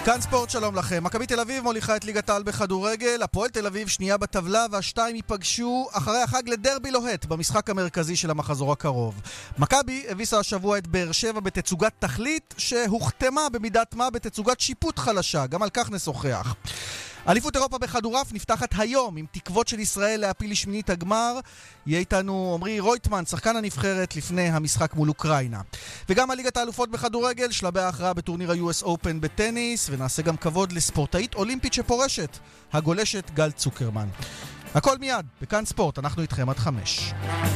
כאן ספורט, שלום לכם. מכבי תל אביב מוליכה את ליגת העל בכדורגל, הפועל תל אביב שנייה בטבלה, והשתיים ייפגשו אחרי החג לדרבי לוהט במשחק המרכזי של המחזור הקרוב. מכבי הביסה השבוע את באר שבע בתצוגת תכלית שהוכתמה במידת מה בתצוגת שיפוט חלשה, גם על כך נשוחח. אליפות אירופה בכדורעף נפתחת היום עם תקוות של ישראל להפיל לשמינית הגמר. יהיה איתנו עמרי רויטמן, שחקן הנבחרת לפני המשחק מול אוקראינה. וגם על ליגת האלופות בכדורגל, שלבי ההכרעה בטורניר ה-US Open בטניס, ונעשה גם כבוד לספורטאית אולימפית שפורשת, הגולשת גל צוקרמן. הכל מיד, בכאן ספורט, אנחנו איתכם עד 5.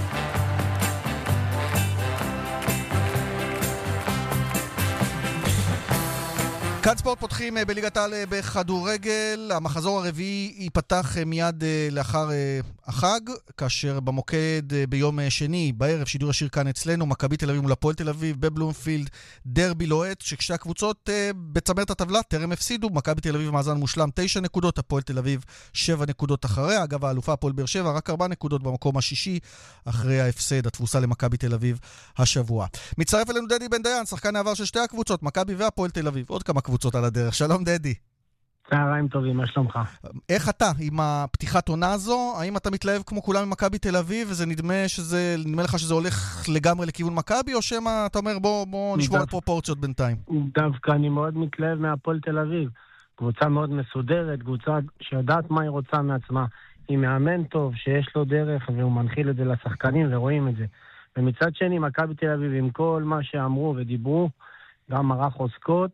כאן ספורט פותחים בליגת העל בכדורגל. המחזור הרביעי ייפתח מיד לאחר החג, כאשר במוקד ביום שני בערב שידור ישיר כאן אצלנו, מכבי תל אביב מול הפועל תל אביב בבלומפילד, דרבי לוהט, שכשתי הקבוצות בצמרת הטבלה טרם הפסידו. מכבי תל אביב מאזן מושלם 9 נקודות, הפועל תל אביב 7 נקודות אחריה. אגב, האלופה הפועל באר שבע רק 4 נקודות במקום השישי אחרי ההפסד התבוסה למכבי תל אביב השבוע. מצטרף אלינו דדי בן דיין, שחקן העבר של שתי הקבוצות, מכבי והפועל תל אביב. עוד כמה קבוצות על הדרך. שלום דדי. צהריים טובים, מה שלומך? איך אתה עם הפתיחת עונה הזו? האם אתה מתלהב כמו כולם ממכבי תל אביב וזה נדמה לך שזה הולך לגמרי לכיוון מכבי, או שמה אתה אומר בוא נשמור על פרופורציות בינתיים? דווקא אני מאוד מתלהב מהפועל תל אביב. קבוצה מאוד מסודרת, קבוצה שיודעת מה היא רוצה מעצמה. היא מאמן טוב שיש לו דרך והוא מנחיל את זה לשחקנים ורואים את זה. ומצד שני מכבי תל אביב עם כל מה שאמרו ודיברו, גם מערך עוסקות,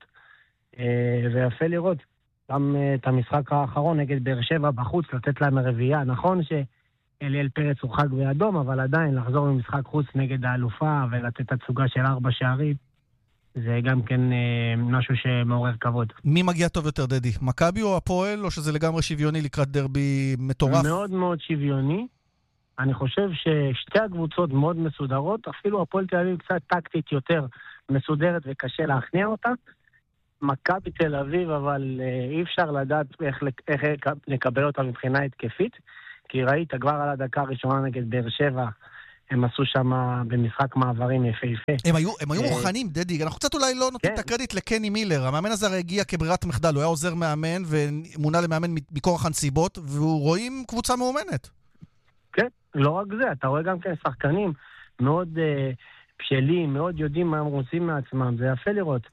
ויפה לראות גם את המשחק האחרון נגד באר שבע בחוץ, לתת להם רביעייה. נכון שאליאל פרץ הוא חג באדום, אבל עדיין לחזור ממשחק חוץ נגד האלופה ולתת הצוגה של 4 שערים, זה גם כן משהו שמעורר כבוד. מי מגיע טוב יותר דדי? מכבי או הפועל, או שזה לגמרי שוויוני לקראת דרבי מטורף? מאוד מאוד שוויוני. אני חושב ששתי הקבוצות מאוד מסודרות, אפילו הפועל תל אביב קצת טקטית יותר מסודרת וקשה להכניע אותה. מכבי תל אביב, אבל אי אפשר לדעת איך לקבל אותה מבחינה התקפית, כי ראית כבר על הדקה הראשונה נגד באר שבע, הם עשו שם במשחק מעברים יפהפה. הם היו מוכנים, דדי. אנחנו קצת אולי לא נותנים את הקרדיט לקני מילר. המאמן הזה הרי הגיע כברירת מחדל, הוא היה עוזר מאמן ומונה למאמן מכורח הנסיבות, והוא רואים קבוצה מאומנת. כן, לא רק זה, אתה רואה גם כן שחקנים מאוד בשלים, מאוד יודעים מה הם רוצים מעצמם, זה יפה לראות.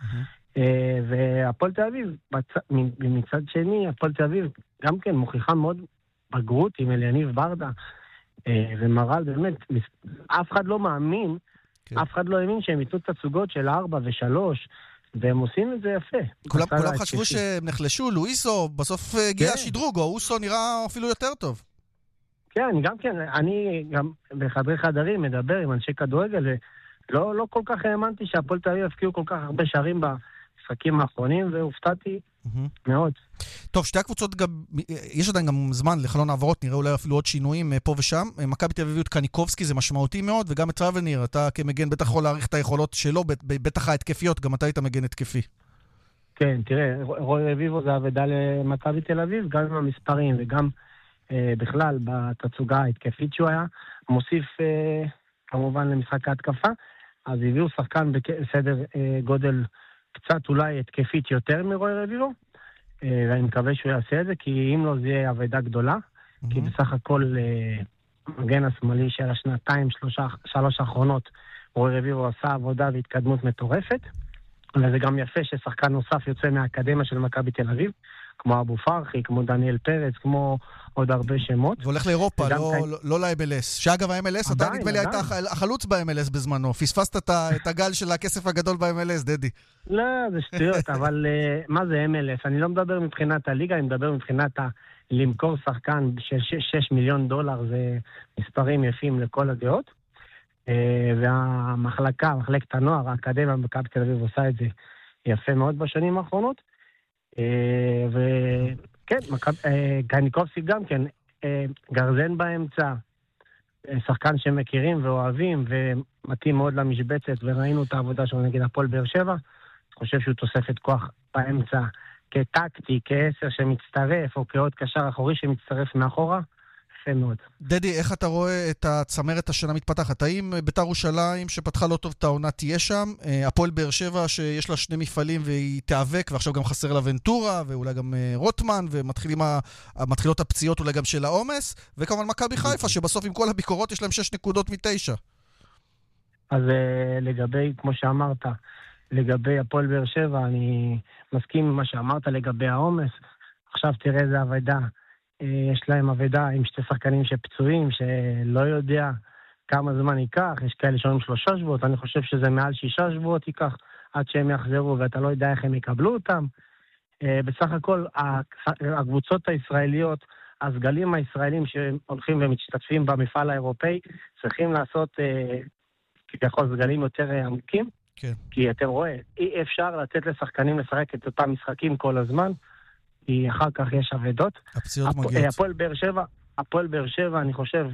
והפועל תל אביב, מצד שני, הפועל תל אביב גם כן מוכיחה מאוד בגרות עם אליניב ברדה, ומרל באמת, אף אחד לא מאמין, אף אחד לא האמין שהם ייתנו תצוגות של 4 ו3, והם עושים את זה יפה. כולם חשבו שהם נחלשו, לואיסו, בסוף הגיע השדרוג, או אוסו נראה אפילו יותר טוב. כן, אני גם בחדרי חדרים מדבר עם אנשי כדורגל, לא כל כך האמנתי שהפועל תל אביב הפקיעו כל כך הרבה שערים במשחקים האחרונים, והופתעתי מאוד. טוב, שתי הקבוצות גם, יש עדיין גם זמן לחלון העברות, נראה אולי אפילו עוד שינויים פה ושם. מכבי תל אביב את קניקובסקי, זה משמעותי מאוד, וגם את טראבניר, אתה כמגן בטח יכול להעריך את היכולות שלו, בטח ההתקפיות, גם אתה היית מגן התקפי. כן, תראה, רוי רביבו זה עבודה למכבי תל אביב, גם עם המספרים וגם בכלל בתצוגה ההתקפית שהוא היה, מוסיף כמובן למשחק ההתקפה, אז הביאו שחקן בסדר גודל קצת אולי התקפית יותר מרוי רביבו, ואני מקווה שהוא יעשה את זה, כי אם לא זה יהיה עבודה גדולה, כי בסך הכל מגן השמאלי של השנתיים, 3 האחרונות, רוי רביבו עשה עבודה והתקדמות מטורפת, וזה גם יפה ששחקן נוסף יוצא מהאקדמיה של מכבי תל אביב, כמו אבו פרחי, כמו דניאל פרץ, כמו עוד הרבה שמות. והולך לאירופה, לא ל-MLS. שאגב, ה-MLS, אתה נדמה לי היית החלוץ ב-MLS בזמנו. פספסת את הגל של הכסף הגדול ב-MLS, דדי. לא, זה שטויות, אבל מה זה MLS? אני לא מדבר מבחינת הליגה, אני מדבר מבחינת למכור שחקן של 6 מיליון דולר, זה מספרים יפים לכל הדעות. מחלקת הנוער, האקדמיה במכבי תל אביב עושה את זה יפה מאוד בשנים האחרונות. וכן, קניקובסקי גם כן, גרזן באמצע, שחקן שמכירים ואוהבים ומתאים מאוד למשבצת, וראינו את העבודה שלו נגד הפועל באר שבע. אני חושב שהוא תוספת כוח באמצע כטקטי, כ10 שמצטרף, או כעוד קשר אחורי שמצטרף מאחורה. יפה מאוד. דדי, איך אתה רואה את הצמרת השנה מתפתחת? האם בית"ר ירושלים שפתחה לא טוב את העונה תהיה שם? הפועל באר שבע שיש לה שני מפעלים והיא תיאבק, ועכשיו גם חסר לה ונטורה, ואולי גם רוטמן, ומתחילות הפציעות אולי גם של העומס, וכמובן מכבי חיפה, שבסוף עם כל הביקורות יש להם 6 נקודות מ9. אז לגבי, כמו שאמרת, לגבי הפועל באר שבע, אני מסכים עם מה שאמרת לגבי העומס. עכשיו תראה איזה עבודה. יש להם עבודה עם 2 שחקנים שפצועים, שלא יודע כמה זמן ייקח. יש כאלה שאומרים 3 שבועות, אני חושב שזה מעל 6 שבועות ייקח עד שהם יחזרו, ואתה לא יודע איך הם יקבלו אותם. בסך הכל, הקבוצות הישראליות, הסגלים הישראלים שהולכים ומשתתפים במפעל האירופאי, צריכים לעשות כביכול סגלים יותר עמוקים. כן. כי אתה רואה, אי אפשר לתת לשחקנים לשחק את אותם משחקים כל הזמן, כי אחר כך יש עבדות. הפציעות מגיעות. הפועל באר שבע, אני חושב,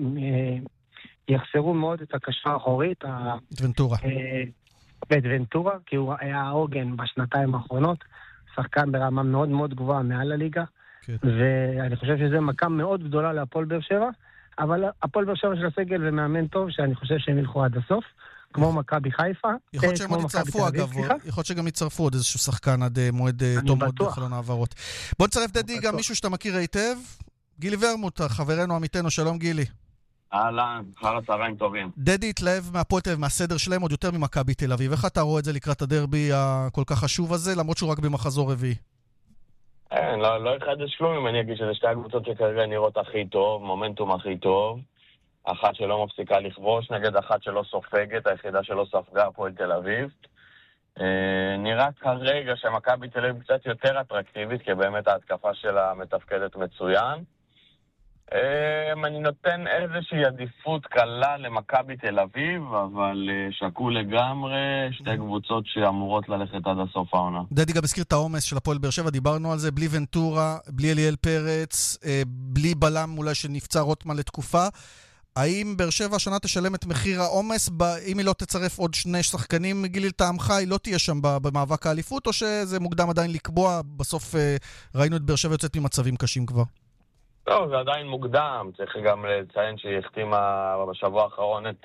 יחסרו מאוד את הקשר האחורית. את ונטורה. את ונטורה, כי הוא היה העוגן בשנתיים האחרונות, שחקן ברמה מאוד מאוד גבוהה מעל הליגה, כן. ואני חושב שזה מכה מאוד גדולה להפועל באר שבע, אבל הפועל באר שבע של הסגל ומאמן טוב, שאני חושב שהם ילכו עד הסוף. כמו מכבי חיפה. יכול להיות שהם עוד יצרפו אגב, יכול להיות שגם יצרפו עוד איזשהו שחקן עד מועד תום מועד בחלון העברות. בוא נצרף דדי גם מישהו שאתה מכיר היטב, גילי ורמוט, חברנו עמיתנו, שלום גילי. אהלן, אחר הצהריים טובים. דדי התלהב מהפועל תל אביב, מהסדר שלהם עוד יותר ממכבי תל אביב. איך אתה רואה את זה לקראת הדרבי הכל כך חשוב הזה, למרות שהוא רק במחזור רביעי? לא יחדש כלום אם אני אגיד שזה 2 הקבוצות שכרגע נראות הכי טוב, מומנטום הכי טוב. אחת שלא מפסיקה לכבוש נגד אחת שלא סופגת, היחידה שלא ספגה הפועל תל אביב. נראה כרגע שמכבי תל אביב קצת יותר אטרקטיבית, כי באמת ההתקפה שלה מתפקדת מצוין. אני נותן איזושהי עדיפות קלה למכבי תל אביב, אבל שקול לגמרי 2 קבוצות שאמורות ללכת עד הסוף העונה. דדי גם הזכיר את העומס של הפועל באר שבע, דיברנו על זה, בלי ונטורה, בלי אליאל פרץ, בלי בלם אולי שנפצע רוטמן לתקופה. האם באר שבע השנה תשלם את מחיר העומס, אם היא לא תצרף עוד 2 שחקנים גילי לטעמך, היא לא תהיה שם במאבק האליפות, או שזה מוקדם עדיין לקבוע? בסוף ראינו את באר שבע יוצאת ממצבים קשים כבר. לא, זה עדיין מוקדם. צריך גם לציין שהיא החתימה בשבוע האחרון את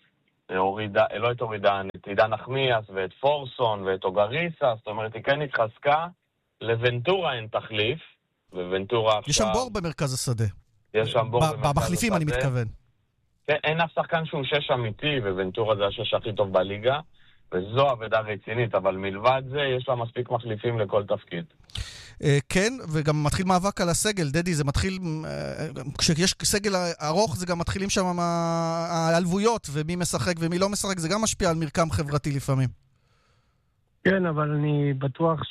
עידן נחמיאס ואת פורסון ואת אוגריסה, זאת אומרת, היא כן התחזקה. לוונטורה אין תחליף, וונטורה עכשיו... יש שם בור במרכז השדה. יש שם בור במרכז השדה. במחליפים אני מתכוון. כן, אין אף שחקן שהוא 6 אמיתי, וונטורה זה 6 הכי טוב בליגה, וזו עבודה רצינית, אבל מלבד זה יש לה מספיק מחליפים לכל תפקיד. כן, וגם מתחיל מאבק על הסגל, דדי, זה מתחיל, כשיש סגל ארוך זה גם מתחילים שם העלבויות, ומי משחק ומי לא משחק, זה גם משפיע על מרקם חברתי לפעמים. כן, אבל אני בטוח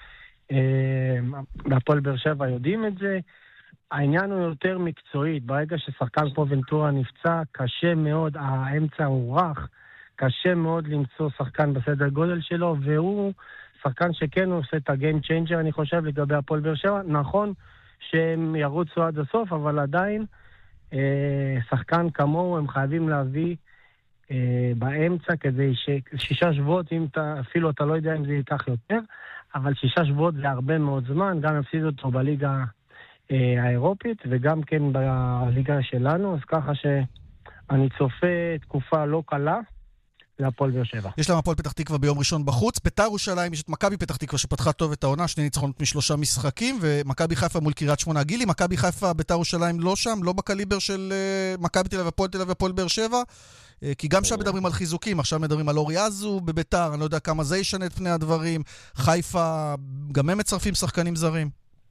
בהפועל באר שבע יודעים את זה. העניין הוא יותר מקצועית, ברגע ששחקן פה ונטורה נפצע, קשה מאוד, האמצע הוא רך, קשה מאוד למצוא שחקן בסדר גודל שלו, והוא שחקן שכן הוא עושה את הגיים צ'יינג'ר, אני חושב, לגבי הפועל באר שבע. נכון שהם ירוצו עד הסוף, אבל עדיין שחקן כמוהו הם חייבים להביא באמצע, כדי 6 שבועות, אפילו אתה לא יודע אם זה ייקח יותר, אבל 6 שבועות זה הרבה מאוד זמן, גם יפסיד אותו בליגה האירופית, וגם כן בליגה שלנו, אז ככה שאני צופה תקופה לא קלה, להפועל באר שבע. יש להם הפועל פתח תקווה ביום ראשון בחוץ. בית"ר ירושלים יש את מכבי פתח תקווה שפתחה טוב את העונה, 2 ניצחונות מ3 משחקים, ומכבי חיפה מול קריית שמונה. גילי, מכבי חיפה, בית"ר ירושלים לא שם, לא בקליבר של מכבי תל אביב, הפועל תל אביב והפועל באר שבע, כי גם שם מדברים על חיזוקים, עכשיו מדברים על אורי אזו בבית"ר, אני לא יודע כמה זה ישנה את פני הדברים. חיפה, גם הם מצרפים שחקנים זרים.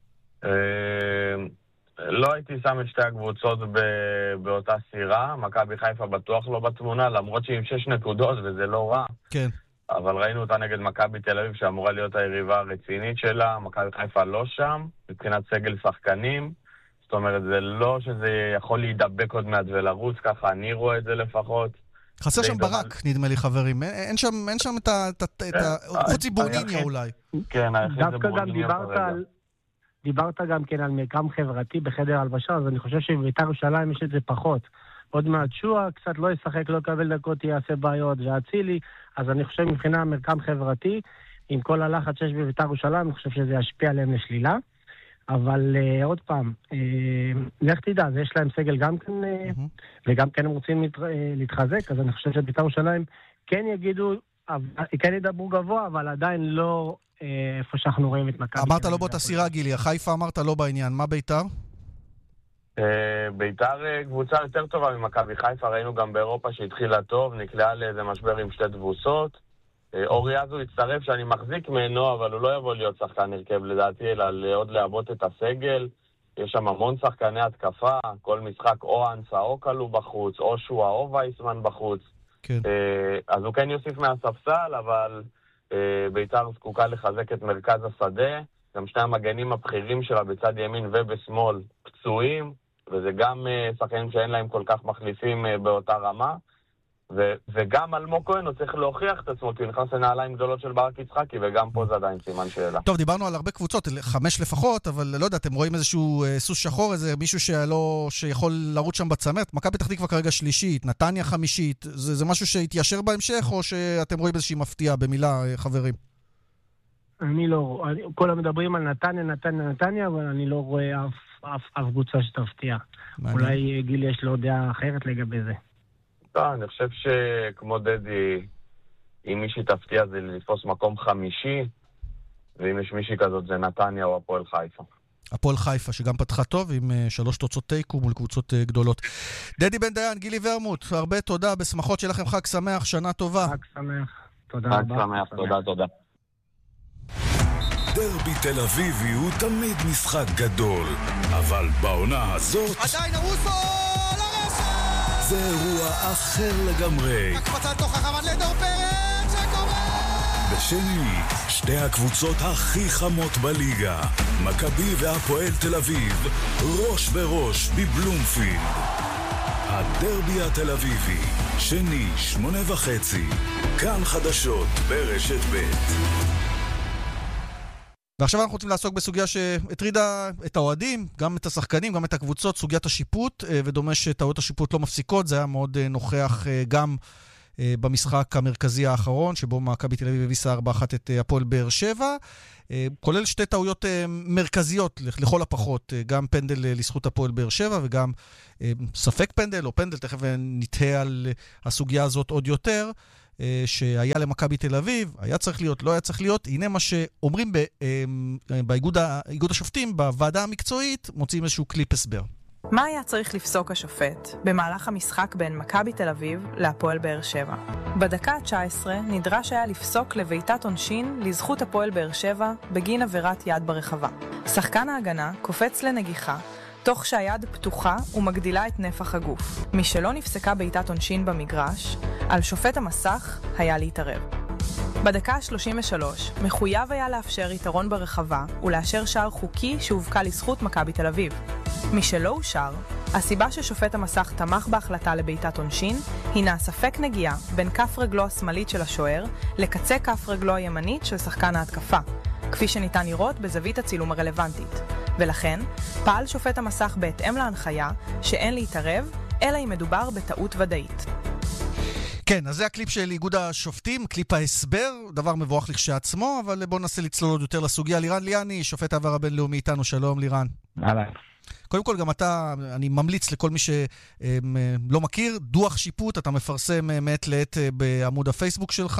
לא הייתי שם את 2 הקבוצות באותה סירה. מכבי חיפה בטוח לא בתמונה, למרות שהיא עם 6 נקודות וזה לא רע. כן. אבל ראינו אותה נגד מכבי תל אביב שאמורה להיות היריבה הרצינית שלה. מכבי חיפה לא שם, מבחינת סגל שחקנים. זאת אומרת, זה לא שזה יכול להידבק עוד מעט ולרוץ ככה, אני רואה את זה לפחות. חסר שם ברק, נדמה לי חברים. אין שם את חוץ מבורניניה אולי. כן, היחיד זה בורניניה כרגע. דיברת גם כן על מרקם חברתי בחדר הלבשה, אז אני חושב שבבית"ר ירושלים יש את זה פחות. עוד מעט שועה, קצת לא ישחק, לא יקבל דקות, יעשה בעיות, והצילי. אז אני חושב מבחינה מרקם חברתי, עם כל הלחץ שיש בבית"ר ירושלים, אני חושב שזה ישפיע עליהם לשלילה. אבל עוד פעם, לך תדע, אז יש להם סגל גם כן, וגם כן הם רוצים להתחזק, אז אני חושב שבית"ר ירושלים כן כן ידברו גבוה, אבל עדיין לא איפה שאנחנו רואים את מכבי. אמרת לא באותה סירה, גילי, חיפה אמרת לא בעניין, מה בית"ר? בית"ר קבוצה יותר טובה ממכבי חיפה, ראינו גם באירופה שהתחילה טוב, נקלעה לאיזה משבר עם שתי תבוסות. אורי אזו הצטרף שאני מחזיק ממנו, אבל הוא לא יבוא להיות שחקן הרכב לדעתי, אלא עוד לעבוד את הסגל. יש שם המון שחקני התקפה, כל משחק או אנסה או קלו בחוץ, או שואה או וייסמן בחוץ. כן. אז הוא כן יוסיף מהספסל, אבל בית"ר זקוקה לחזק את מרכז השדה. גם שני המגנים הבכירים שלה בצד ימין ובשמאל פצועים, וזה גם שחקנים שאין להם כל כך מחליפים באותה רמה. וגם אלמוג כהן הוא צריך להוכיח את עצמו, כי הוא נכנס לנעליים גדולות של ברק יצחקי, וגם פה זה עדיין סימן שאלה. טוב, דיברנו על הרבה קבוצות, 5 לפחות, אבל לא יודע, אתם רואים איזשהו סוס שחור, איזה מישהו שיכול לרוץ שם בצמרת? מכבי פתח תקווה כרגע שלישית, נתניה חמישית, זה משהו שהתיישר בהמשך, או שאתם רואים איזושהי מפתיעה במילה, חברים? אני לא, כולם מדברים על נתניה, אבל אני לא רואה אף קבוצה שתפתיע. אולי גיל יש לו דעה אחרת לגבי זה. אני חושב שכמו דדי, אם מישהי תפתיע זה לתפוס מקום חמישי, ואם יש מישהי כזאת זה נתניה או הפועל חיפה. הפועל חיפה, שגם פתחה טוב עם 3 תוצאות תיקו מול קבוצות גדולות. דדי בן דיין, גילי ורמוט, הרבה תודה, בשמחות שלכם חג שמח, שנה טובה. חג שמח, תודה רבה. חג שמח, תודה. דרבי תל אביבי הוא תמיד משחק גדול, אבל בעונה הזאת עדיין ארוסו לרשת! זה אירוע אחר לגמרי. הקפצה תוך החמד לדור פרץ שקורה! בשני, שתי הקבוצות הכי חמות בליגה, מכבי והפועל תל אביב, ראש בראש בבלומפילד. הדרבי התל אביבי, שני 8:30, כאן חדשות ברשת ב'. ועכשיו אנחנו רוצים לעסוק בסוגיה שהטרידה את האוהדים, גם את השחקנים, גם את הקבוצות, סוגיית השיפוט, ודומה שטעויות השיפוט לא מפסיקות, זה היה מאוד נוכח גם במשחק המרכזי האחרון, שבו מכבי תל אביב הביסה 4-1 את הפועל באר שבע, כולל 2 טעויות מרכזיות לכל הפחות, גם פנדל לזכות הפועל באר שבע, וגם ספק פנדל או פנדל, תכף נתהה על הסוגיה הזאת עוד יותר, שהיה למכבי תל אביב, היה צריך להיות, לא היה צריך להיות. הנה מה שאומרים באיגוד השופטים, בוועדה המקצועית, מוצאים איזשהו קליפ הסבר. מה היה צריך לפסוק השופט במהלך המשחק בין מכבי תל אביב להפועל באר שבע? בדקה ה-19 נדרש היה לפסוק לביתת עונשין לזכות הפועל באר שבע בגין עבירת יד ברחבה. שחקן ההגנה קופץ לנגיחה, תוך שהיד פתוחה ומגדילה את נפח הגוף. משלא נפסקה בעיטת עונשין במגרש, על שופט המסך היה להתערב. בדקה ה-33 מחויב היה לאפשר יתרון ברחבה ולאשר שער חוקי שהובקע לזכות מכבי תל אביב. משלא אושר, הסיבה ששופט המסך תמך בהחלטה לבעיטת עונשין הינה ספק נגיעה בין כף רגלו השמאלית של השוער לקצה כף רגלו הימנית של שחקן ההתקפה, כפי שניתן לראות בזווית הצילום הרלוונטית. ולכן, פעל שופט המסך בהתאם להנחיה שאין להתערב, אלא אם מדובר בטעות ודאית. כן, אז זה הקליפ של איגוד השופטים, קליפ ההסבר, דבר מבורך לכשעצמו, אבל בואו ננסה לצלול עוד יותר לסוגיה. לירן ליאני, שופט העבר הבינלאומי איתנו, שלום לירן. הלאה. קודם כל, גם אתה, אני ממליץ לכל מי שלא מכיר, דוח שיפוט, אתה מפרסם מעת לעת בעמוד הפייסבוק שלך,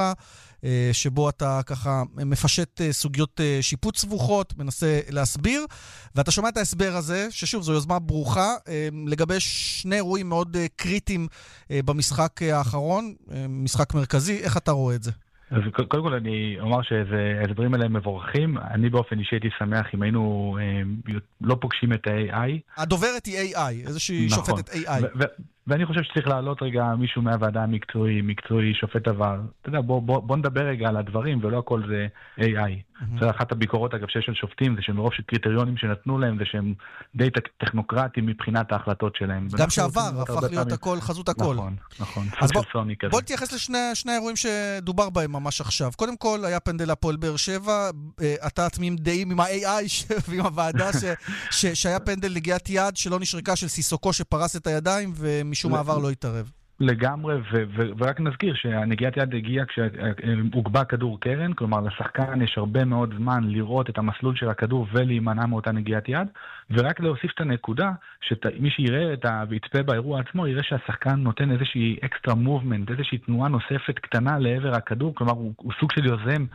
שבו אתה ככה מפשט סוגיות שיפוט סבוכות, מנסה להסביר, ואתה שומע את ההסבר הזה, ששוב, זו יוזמה ברוכה, לגבי 2 אירועים מאוד קריטיים במשחק האחרון, משחק מרכזי, איך אתה רואה את זה? אז קודם כל אני אומר שהדברים האלה מבורכים. אני באופן אישי הייתי שמח אם היינו לא פוגשים את ה-AI. הדוברת היא AI, איזושהי שופטת AI. ואני חושב שצריך לעלות רגע מישהו מהוועדה מקצועי, שופט עבר. אתה יודע, בוא נדבר רגע על הדברים, ולא הכל זה AI. זה אחת הביקורות, אגב, שיש על שופטים, זה שמרוב של קריטריונים שנתנו להם, זה שהם די טכנוקרטיים מבחינת ההחלטות שלהם. גם שעבר, הפך להיות הכל, חזות הכל. נכון. אז בוא נתייחס לשני האירועים שדובר בהם ממש עכשיו. קודם כל, היה פנדל הפועל באר שבע, אתה תמים דעים עם ה-AI ועם הוועדה, שהיה פנדל נגיעת יד שלא נשרקה של סיסוקו שפרס את הידיים, ומשום מעבר לא התערב. לגמרי, ורק נזכיר שהנגיעת יד הגיעה כשהוגבה כדור קרן, כלומר לשחקן יש הרבה מאוד זמן לראות את המסלול של הכדור ולהימנע מאותה נגיעת יד, ורק להוסיף את הנקודה, שמי שיראה ויצפה באירוע עצמו, יראה שהשחקן נותן איזושהי אקסטרה מובמנט, איזושהי תנועה נוספת קטנה לעבר הכדור, כלומר הוא סוג של יוזם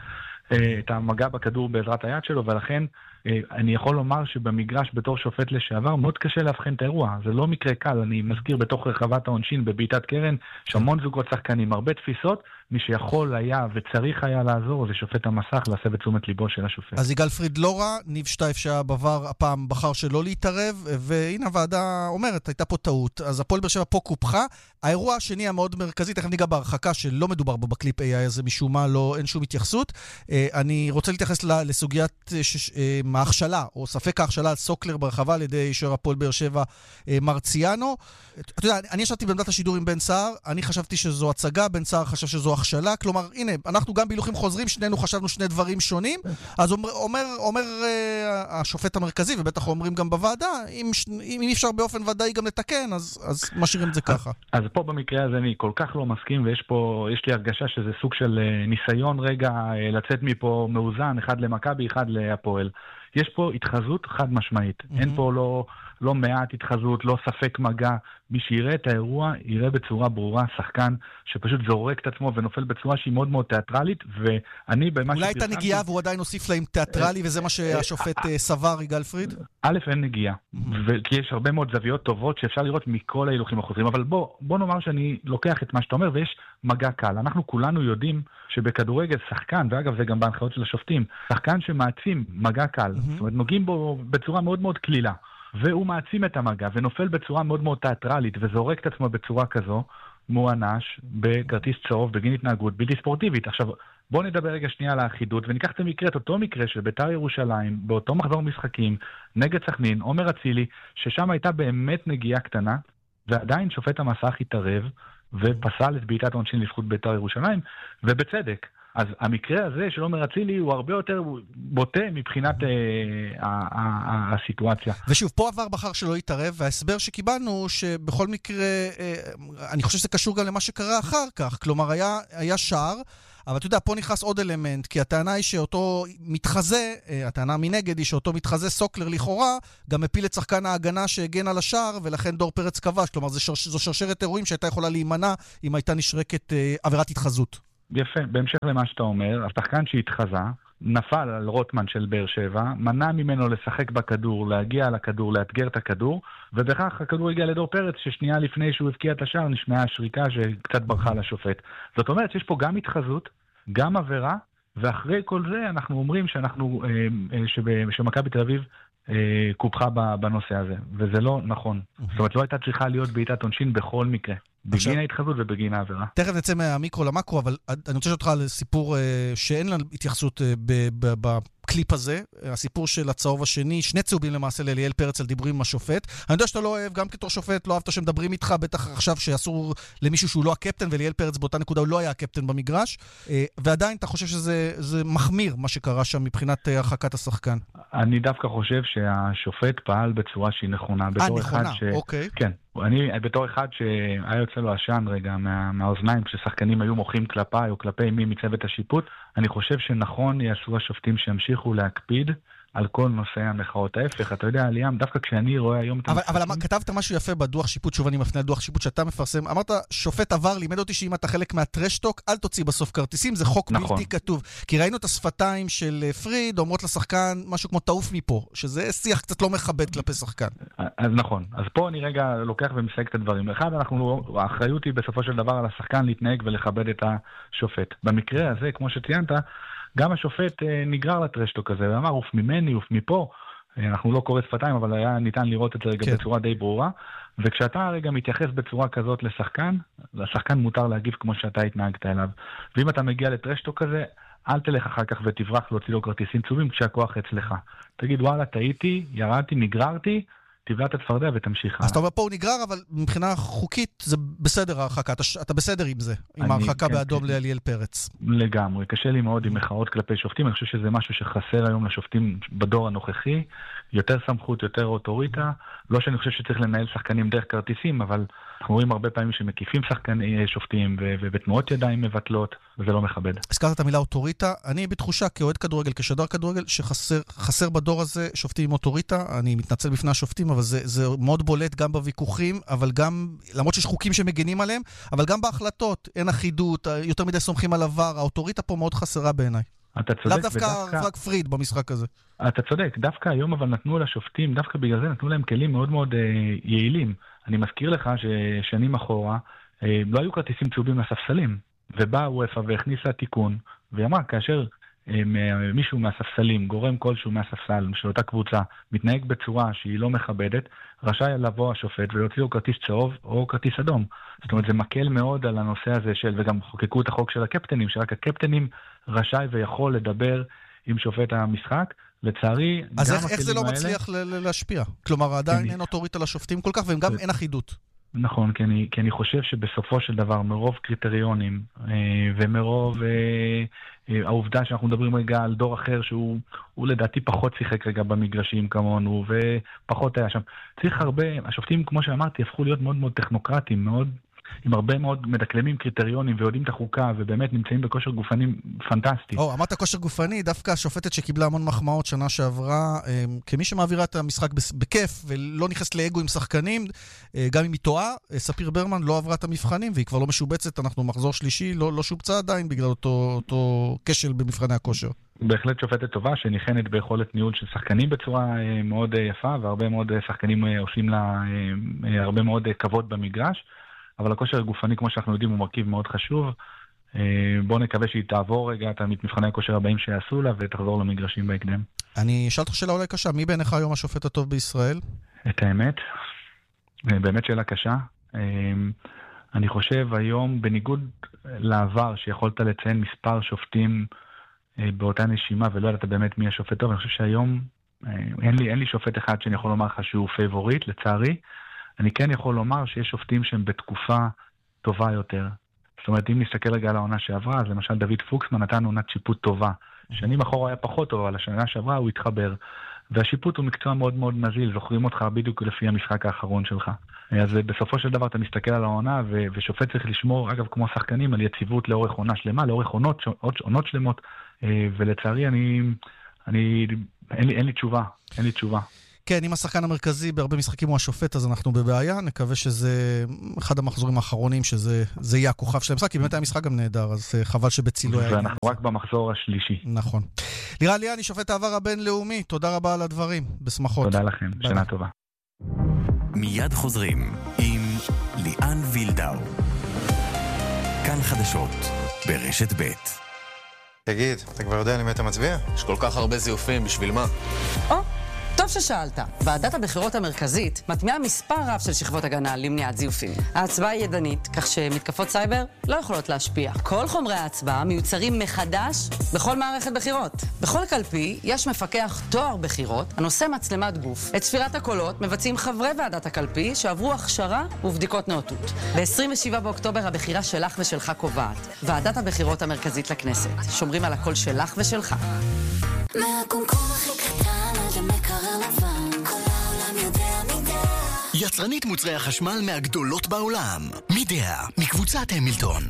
את המגע בכדור בעזרת היד שלו, ולכן אני יכול לומר שבמגרש בתור שופט לשעבר מאוד קשה להבחן את האירוע. זה לא מקרה קל, אני מזכיר בתוך רחבת העונשין בבעיטת קרן, שהמון זוגות שחקנים, הרבה תפיסות, מי שיכול היה וצריך היה לעזור זה שופט המסך להסב את תשומת ליבו של השופט. אז יגאל פריד לא רע, ניב שטייף שהיה בעבר הפעם בחר שלא להתערב, והנה הוועדה אומרת, הייתה פה טעות, אז הפועל באר שבע פה קופחה. האירוע השני המאוד מרכזי, תכף ניגע בהרחקה שלא מדובר בו בקליפ AI הזה, משום מה אין שום התייחסות. אני רוצה להתייחס לסוגיית ההכשלה, או ספק ההכשלה על סוקלר ברחבה על ידי שוער הפועל באר שבע מרציאנו. אתה יודע, אני ישבתי בעמדת השידור עם בן סער, אני חשבתי שזו הצגה, בן סער חשב שזו הכשלה, כלומר, הנה, אנחנו גם בהילוכים חוזרים, שנינו חשבנו שני דברים שונים, אז אומר השופט המרכזי, ובטח אומרים גם בוועדה, אם אי אפשר באופן ודאי גם לתקן, אז משאירים את זה ככה. אז פה במקרה הזה אני כל כך לא מסכים, יש לי הרגשה שזה סוג של ניסיון רגע לצאת מפה מאוזן, אחד למכבי, אחד להפועל. יש פה התחזות חד משמעית. אין פה לא מעט התחזות, לא ספק מגע. מי שיראה את האירוע, יראה בצורה ברורה שחקן שפשוט זורק את עצמו ונופל בצורה שהיא מאוד מאוד תיאטרלית, ואני במה אולי הייתה נגיעה והוא עדיין הוסיף להם תיאטרלי, וזה מה שהשופט סבר, יגאל פריד? א', אין נגיעה, כי יש הרבה מאוד זוויות טובות שאפשר לראות מכל ההילוכים החוזרים, אבל בוא נאמר שאני לוקח את מה שאתה אומר, ויש מגע קל. אנחנו כולנו יודעים שבכדורגל שחקן, ואגב זה גם בהנחיות של השופטים, שחקן שמעצים מגע קל, זאת אומרת נוגעים בו בצורה מאוד מאוד כלילה, והוא מעצים את המגע ונופל בצורה מאוד מאוד תיאטרלית וזורק את עצמו בצורה כזו, מואנש בכרטיס צהוב בגין התנהגות בלתי ספורטיבית. עכשיו, בואו נדבר רגע שנייה על האחידות, וניקח את המקרה, את אותו מקרה של בית"ר ירושלים, באותו מחזור משחקים, נגד סכנין, עומר אצילי, ששם הייתה באמת נגיעה קטנה, ועדיין שופט המסך התערב, ופסל את בעיטת העונשין לזכות בית"ר ירושלים, ובצדק. אז המקרה הזה של עומר אצילי הוא הרבה יותר בוטה מבחינת הסיטואציה. ושוב, פה עבר בחר שלא יתערב, וההסבר שקיבלנו שבכל מקרה, אני חושב שזה קשור גם למה שקרה אחר כך, כלומר היה שער, אבל אתה יודע, פה נכנס עוד אלמנט, כי הטענה היא שאותו מתחזה, הטענה מנגד היא שאותו מתחזה סוקלר לכאורה, גם הפיל את שחקן ההגנה שהגן על השער, ולכן דור פרץ כבש, כלומר זו שרשרת אירועים שהייתה יכולה להימנע אם הייתה נשרקת עבירת התחזות. יפה, בהמשך למה שאתה אומר, השחקן שהתחזה, נפל על רוטמן של באר שבע, מנע ממנו לשחק בכדור, להגיע לכדור, לאתגר את הכדור, ובכך הכדור הגיע לדור פרץ, ששנייה לפני שהוא הבקיע את השער, נשמעה השריקה שקצת ברחה לשופט. זאת אומרת שיש פה גם התחזות, גם עבירה, ואחרי כל זה אנחנו אומרים שמכבי תל אביב קופחה בנושא הזה, וזה לא נכון. זאת אומרת, לא הייתה צריכה להיות בעיטת עונשין בכל מקרה. בגין ההתחזות ובגין העבירה. תכף נצא מהמיקרו למקרו, אבל אני רוצה לשאול אותך על סיפור שאין לה התייחסות בקליפ הזה, הסיפור של הצהוב השני, שני צהובים למעשה לאליאל פרץ על דיבורים עם השופט. אני יודע שאתה לא אוהב, גם כתור שופט, לא אהבת שמדברים איתך, בטח עכשיו שאסור למישהו שהוא לא הקפטן, ואליאל פרץ באותה נקודה הוא לא היה הקפטן במגרש, ועדיין אתה חושב שזה מחמיר מה שקרה שם מבחינת הרחקת השחקן. אני דווקא חושב שהשופט פעל בצורה שהיא נכונה. נכונה, אוקיי. כן. אני בתור אחד שהיה יוצא לו עשן רגע מהאוזניים כששחקנים היו מוחים כלפיי או כלפי מי מצוות השיפוט, אני חושב שנכון יעשו השופטים שימשיכו להקפיד על כל נושא המחאות. ההפך, אתה יודע, ליאם, דווקא כשאני רואה היום... אבל כתבת משהו יפה בדוח שיפוט, שוב אני מפנה לדוח שיפוט שאתה מפרסם, אמרת, שופט עבר, לימד אותי שאם אתה חלק מהטרשטוק, אל תוציא בסוף כרטיסים, זה חוק בלתי כתוב. כי ראינו את השפתיים של פריד, אומרות לשחקן משהו כמו תעוף מפה, שזה שיח קצת לא מכבד כלפי שחקן. אז נכון. אז פה אני רגע לוקח ומסייג את הדברים. אחד, האחריות היא בסופו של דבר על השחקן להתנהג ולכבד את השופט. במקרה הזה, כמו שציינת, גם השופט נגרר לטרשטוק הזה, ואמר, אוף ממני, אוף מפה. אנחנו לא קורא שפתיים, אבל היה ניתן לראות את זה רגע בצורה די ברורה. וכשאתה רגע מתייחס בצורה כזאת לשחקן, לשחקן מותר להגיב כמו שאתה התנהגת אליו. ואם אתה מגיע לטרשטוק הזה, אל תלך אחר כך ותברח להוציא לו כרטיסים צהובים כשהכוח אצלך. תגיד, וואלה, טעיתי, ירדתי, נגררתי, תבלע את הצפרדע ותמשיך. אז אתה אומר פה הוא נגרר, אבל מבחינה חוקית זה בסדר ההרחקה, אתה בסדר עם זה, עם ההרחקה באדום לאליאל פרץ. לגמרי, קשה לי מאוד עם מחאות כלפי שופטים, אני חושב שזה משהו שחסר היום לשופטים בדור הנוכחי, יותר סמכות, יותר אוטוריטה, לא שאני חושב שצריך לנהל שחקנים דרך כרטיסים, אבל אנחנו רואים הרבה פעמים שמקיפים שחקני שופטים ובתנועות ידיים מבטלות, וזה לא מכבד. הזכרת את המילה אוטוריטה, אני בתחושה כאוהד כדורגל, כשדר כדורגל, שחסר בדור הזה שופטים עם אוטוריטה, אני מתנצל בפני השופטים, אבל זה מאוד בולט גם בוויכוחים, אבל גם, למרות שיש חוקים שמגנים עליהם, אבל גם בהחלטות, אין אחידות, יותר מדי סומכים על עבר, האוטוריטה פה מאוד חסרה בעיניי. אתה צודק, לאו דווקא רק פריד במשחק הזה. אתה צודק, דווקא היום אבל נתנו לשופטים, דווקא בגלל זה נתנו להם כלים מאוד מאוד יעילים. אני מזכיר לך ששנים אחורה לא היו כרטיסים צהובים לספסלים, ובאה וופא והכניסה תיקון, והיא אמרה, כאשר מישהו מהספסלים, גורם כלשהו מהספסל של אותה קבוצה, מתנהג בצורה שהיא לא מכבדת, רשאי לבוא השופט ולהוציא לו כרטיס צהוב או כרטיס אדום. זאת אומרת, זה מקל מאוד על הנושא הזה וגם חוקקו את החוק של הקפטנים, שרק הקפטנים רשאי ויכול לדבר עם שופט המשחק. לצערי, אז איך זה לא מצליח להשפיע? כלומר, עדיין אין אוטוריטה לשופטים כל כך, והם גם אין אחידות. נכון, כי אני חושב שבסופו של דבר, מרוב קריטריונים, ומרוב העובדה שאנחנו מדברים רגע על דור אחר, שהוא לדעתי פחות שיחק רגע במגרשים כמונו, ופחות היה שם. צריך הרבה, השופטים, כמו שאמרתי, הפכו להיות מאוד מאוד טכנוקרטיים, מאוד, עם הרבה מאוד מדקלמים קריטריונים ויודעים את החוקה, ובאמת נמצאים בכושר גופני פנטסטי. אמרת כושר גופני, דווקא השופטת שקיבלה המון מחמאות שנה שעברה, כמי שמעבירה את המשחק בכיף, ולא נכנסת לאגו עם שחקנים, גם אם היא טועה, ספיר ברמן לא עברה את המבחנים, והיא כבר לא משובצת, אנחנו מחזור שלישי, לא שובצה עדיין, בגלל אותו כשל במבחני הכושר. בהחלט שופטת טובה, שניחנת ביכולת ניהול של שחקנים בצורה מאוד יפה, והרבה מאוד שחקנים עושים לה הרבה מאוד כבוד במגרש. אבל הכושר הגופני, כמו שאנחנו יודעים, הוא מרכיב מאוד חשוב. בואו נקווה שהיא תעבור רגע את מבחני הכושר הבאים שיעשו לה, ותחזור למגרשים בהקדם. אני אשאל אותך שאלה אולי קשה, מי בעיניך היום השופט הטוב בישראל? את האמת, באמת שאלה קשה. אני חושב היום, בניגוד לעבר, שיכולת לציין מספר שופטים באותה נשימה, ולא ידעת באמת מי השופט טוב, אני חושב שהיום אין לי שופט אחד שאני יכול לומר לך שהוא פייבוריט, לצערי. אני כן יכול לומר שיש שופטים שהם בתקופה טובה יותר. זאת אומרת, אם נסתכל רגע על העונה שעברה, אז למשל דוד פוקסמן נתן עונת שיפוט טובה. שנים אחורה היה פחות טוב, אבל השנה שעברה הוא התחבר. והשיפוט הוא מקצוע מאוד מאוד נזיל, זוכרים אותך בדיוק לפי המשחק האחרון שלך. אז בסופו של דבר אתה מסתכל על העונה, ושופט צריך לשמור, אגב, כמו שחקנים, על יציבות לאורך עונה שלמה, לאורך עונות שלמות, ולצערי אין לי תשובה. כן, אם השחקן המרכזי בהרבה משחקים הוא השופט, אז אנחנו בבעיה. נקווה שזה אחד המחזורים האחרונים, שזה יהיה הכוכב של המשחק, כי באמת היה משחק גם נהדר, אז חבל שבצילו היה... ואנחנו רק במחזור השלישי. נכון. לירן ליאני, שופט העבר הבינלאומי, תודה רבה על הדברים, בשמחות. תודה לכם, שנה טובה. מיד חוזרים עם ליאן וילדאו. כאן חדשות, ברשת ב'. תגיד, אתה כבר יודע למי אתה מצביע? יש כל כך הרבה זיופים, בשביל מה? טוב ששאלת. ועדת הבחירות המרכזית מטמיעה מספר רב של שכבות הגנה למניעת זיופים. ההצבעה היא ידנית, כך שמתקפות סייבר לא יכולות להשפיע. כל חומרי ההצבעה מיוצרים מחדש בכל מערכת בחירות. בכל קלפי יש מפקח תואר בחירות הנושא מצלמת גוף. את ספירת הקולות מבצעים חברי ועדת הקלפי שעברו הכשרה ובדיקות נאותות. ב-27 באוקטובר הבחירה שלך ושלך קובעת. ועדת הבחירות המרכזית לכנסת. שומרים על הקול שלך ושלך. מהקומקום הכי קטן עד המקרר לבן, כל העולם יודע מידע. יצרנית מוצרי החשמל מהגדולות בעולם. מידע, מקבוצת המילטון.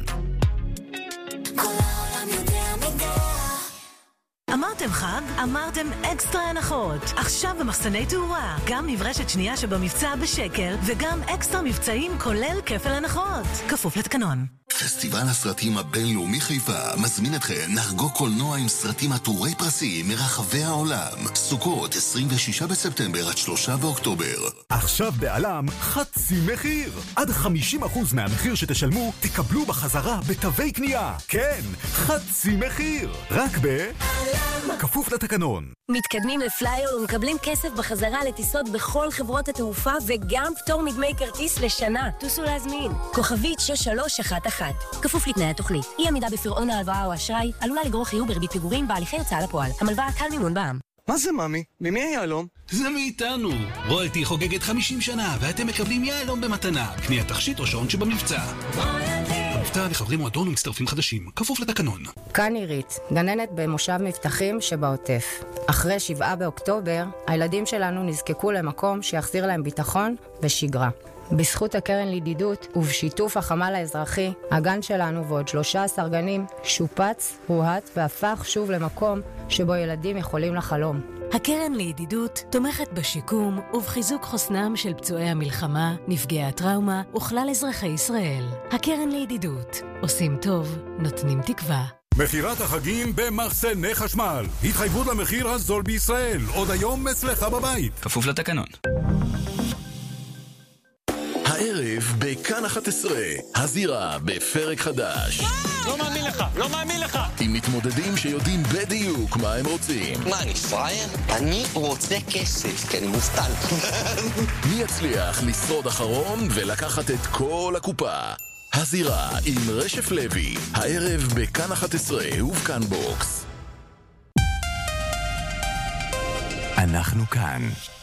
כל העולם יודע מידע. אמרתם חג? אמרתם אקסטרה הנחות. עכשיו במחסני תאורה, גם מברשת שנייה שבמבצע בשקל, וגם אקסטרה מבצעים כולל כפל הנחות. כפוף לתקנון. פסטיבל הסרטים הבינלאומי חיפה מזמין אתכם לחגוג קולנוע עם סרטים עטורי פרסים מרחבי העולם. סוכות 26 בספטמבר עד 3 באוקטובר. עכשיו בעלם חצי מחיר. עד 50% מהמחיר שתשלמו תקבלו בחזרה בתווי קנייה. כן, חצי מחיר. רק כפוף לתקנון. מתקדמים לפלייר ומקבלים כסף בחזרה לטיסות בכל חברות התעופה וגם פטור מדמי כרטיס לשנה. טוסו להזמין. כוכבית 6311. כפוף לתנאי התוכנית. אי עמידה בפירעון ההלוואה או אשראי עלולה לגרור חיוב בריבית פיגורים בהליכי הוצאה לפועל. המלווה קל מימון בע"מ. מה זה, ממי? ממי היה אלום? זה מאיתנו. רויאלטי חוגגת 50 שנה, ואתם מקבלים יהלום במתנה. קניית תכשיט או שעון שבמבצע. המבצע לחברים מועדון ומצטרפים חדשים, כפוף לתקנון. כאן עירית, גננת במושב מבטחים שבעוטף. אחרי 7 באוקטובר, הילדים שלנו נזקקו למקום שיחזיר להם ביטחון ושגרה. בזכות הקרן לידידות ובשיתוף החמ"ל האזרחי, הגן שלנו ועוד 13 גנים שופץ, הוהט והפך שוב למקום שבו ילדים יכולים לחלום. הקרן לידידות תומכת בשיקום ובחיזוק חוסנם של פצועי המלחמה, נפגעי הטראומה וכלל אזרחי ישראל. הקרן לידידות, עושים טוב, נותנים תקווה. מחירת החגים במחסני חשמל. התחייבות למחיר הזול בישראל. עוד היום אצלך בבית. כפוף לתקנון. הערב בכאן 11, הזירה בפרק חדש. לא מאמין לך, לא מאמין לך. עם מתמודדים שיודעים בדיוק מה הם רוצים. מה, אני פראייר? אני רוצה כסף, כי אני מובטל. מי יצליח לשרוד אחרון ולקחת את כל הקופה? הזירה עם רשף לוי, הערב בכאן 11 ובכאן בוקס. אנחנו כאן.